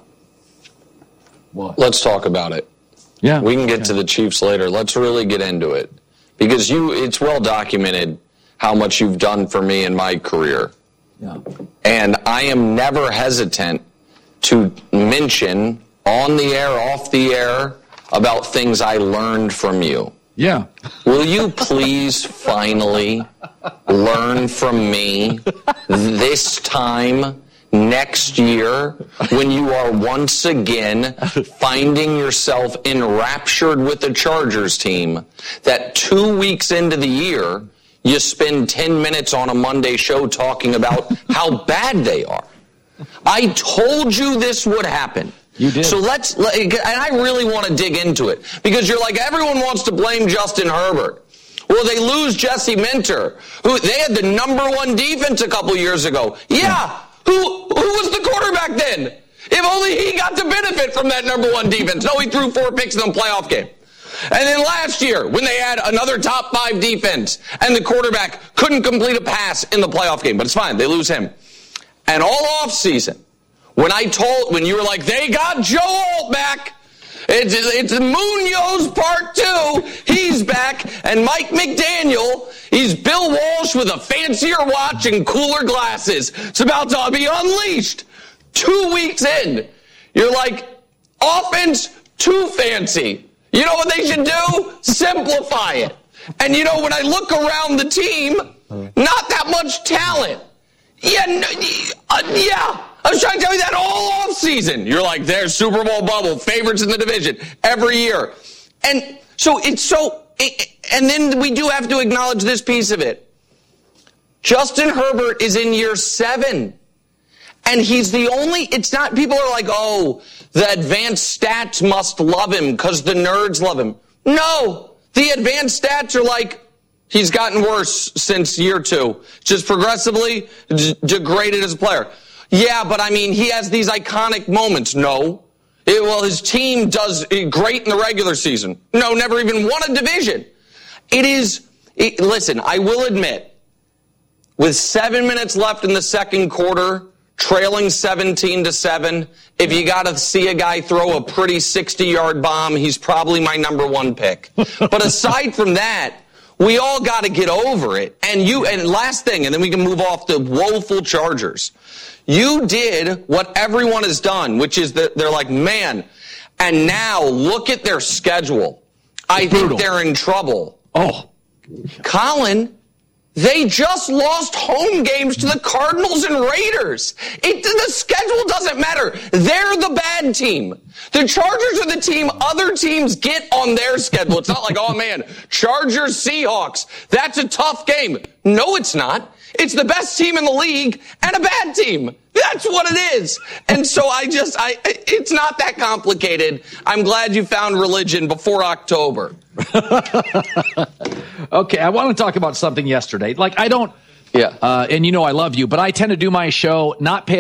What? Let's talk about it. Yeah. We can get okay. to the Chiefs later. Let's really get into it. Because you, it's well documented how much you've done for me in my career. Yeah. And I am never hesitant to mention on the air, off the air, about things I learned from you. Yeah. Will you please finally learn from me this time next year when you are once again finding yourself enraptured with the Chargers team that two weeks into the year you spend ten minutes on a Monday show talking about how bad they are? I told you this would happen. You did. So let's, and I really want to dig into it because you're like, everyone wants to blame Justin Herbert. Well, they lose Jesse Minter, who they had the number one defense a couple years ago. Yeah. Who, who was the quarterback then? If only he got to benefit from that number one defense. No, he threw four picks in the playoff game. And then last year, when they had another top five defense and the quarterback couldn't complete a pass in the playoff game, but it's fine. They lose him. And all offseason, when I told, when you were like, they got Joe Alt back. It's, it's Munoz part two. He's back. And Mike McDaniel, he's Bill Walsh with a fancier watch and cooler glasses. It's about to be unleashed. Two weeks in, you're like, offense too fancy. You know what they should do? Simplify it. And you know, when I look around the team, not that much talent. Yeah, no, uh, yeah. I was trying to tell you that all offseason. You're like, there's Super Bowl bubble, favorites in the division every year. And so it's so, it, and then we do have to acknowledge this piece of it. Justin Herbert is in year seven. And he's the only, it's not, people are like, oh, the advanced stats must love him because the nerds love him. No, the advanced stats are like, he's gotten worse since year two. Just progressively d- degraded as a player. Yeah, but I mean, he has these iconic moments. No. It, well, his team does great in the regular season. No, never even won a division. It is, it, listen, I will admit, with seven minutes left in the second quarter, trailing seventeen to seven, if you got to see a guy throw a pretty sixty-yard bomb, he's probably my number one pick. But aside from that, we all got to get over it. And you, and last thing, and then we can move off the woeful Chargers. You did what everyone has done, which is that they're like, man, and now look at their schedule. I think they're in trouble. Oh. Colin, they just lost home games to the Cardinals and Raiders. It, the schedule doesn't matter. They're the bad team. The Chargers are the team other teams get on their schedule. It's not like, oh man, Chargers, Seahawks. That's a tough game. No, it's not. It's the best team in the league and a bad team. That's what it is. And so I just, I, it's not that complicated. I'm glad you found religion before October. Okay, I want to talk about something yesterday. Like, I don't, yeah, uh, and you know I love you, but I tend to do my show not pay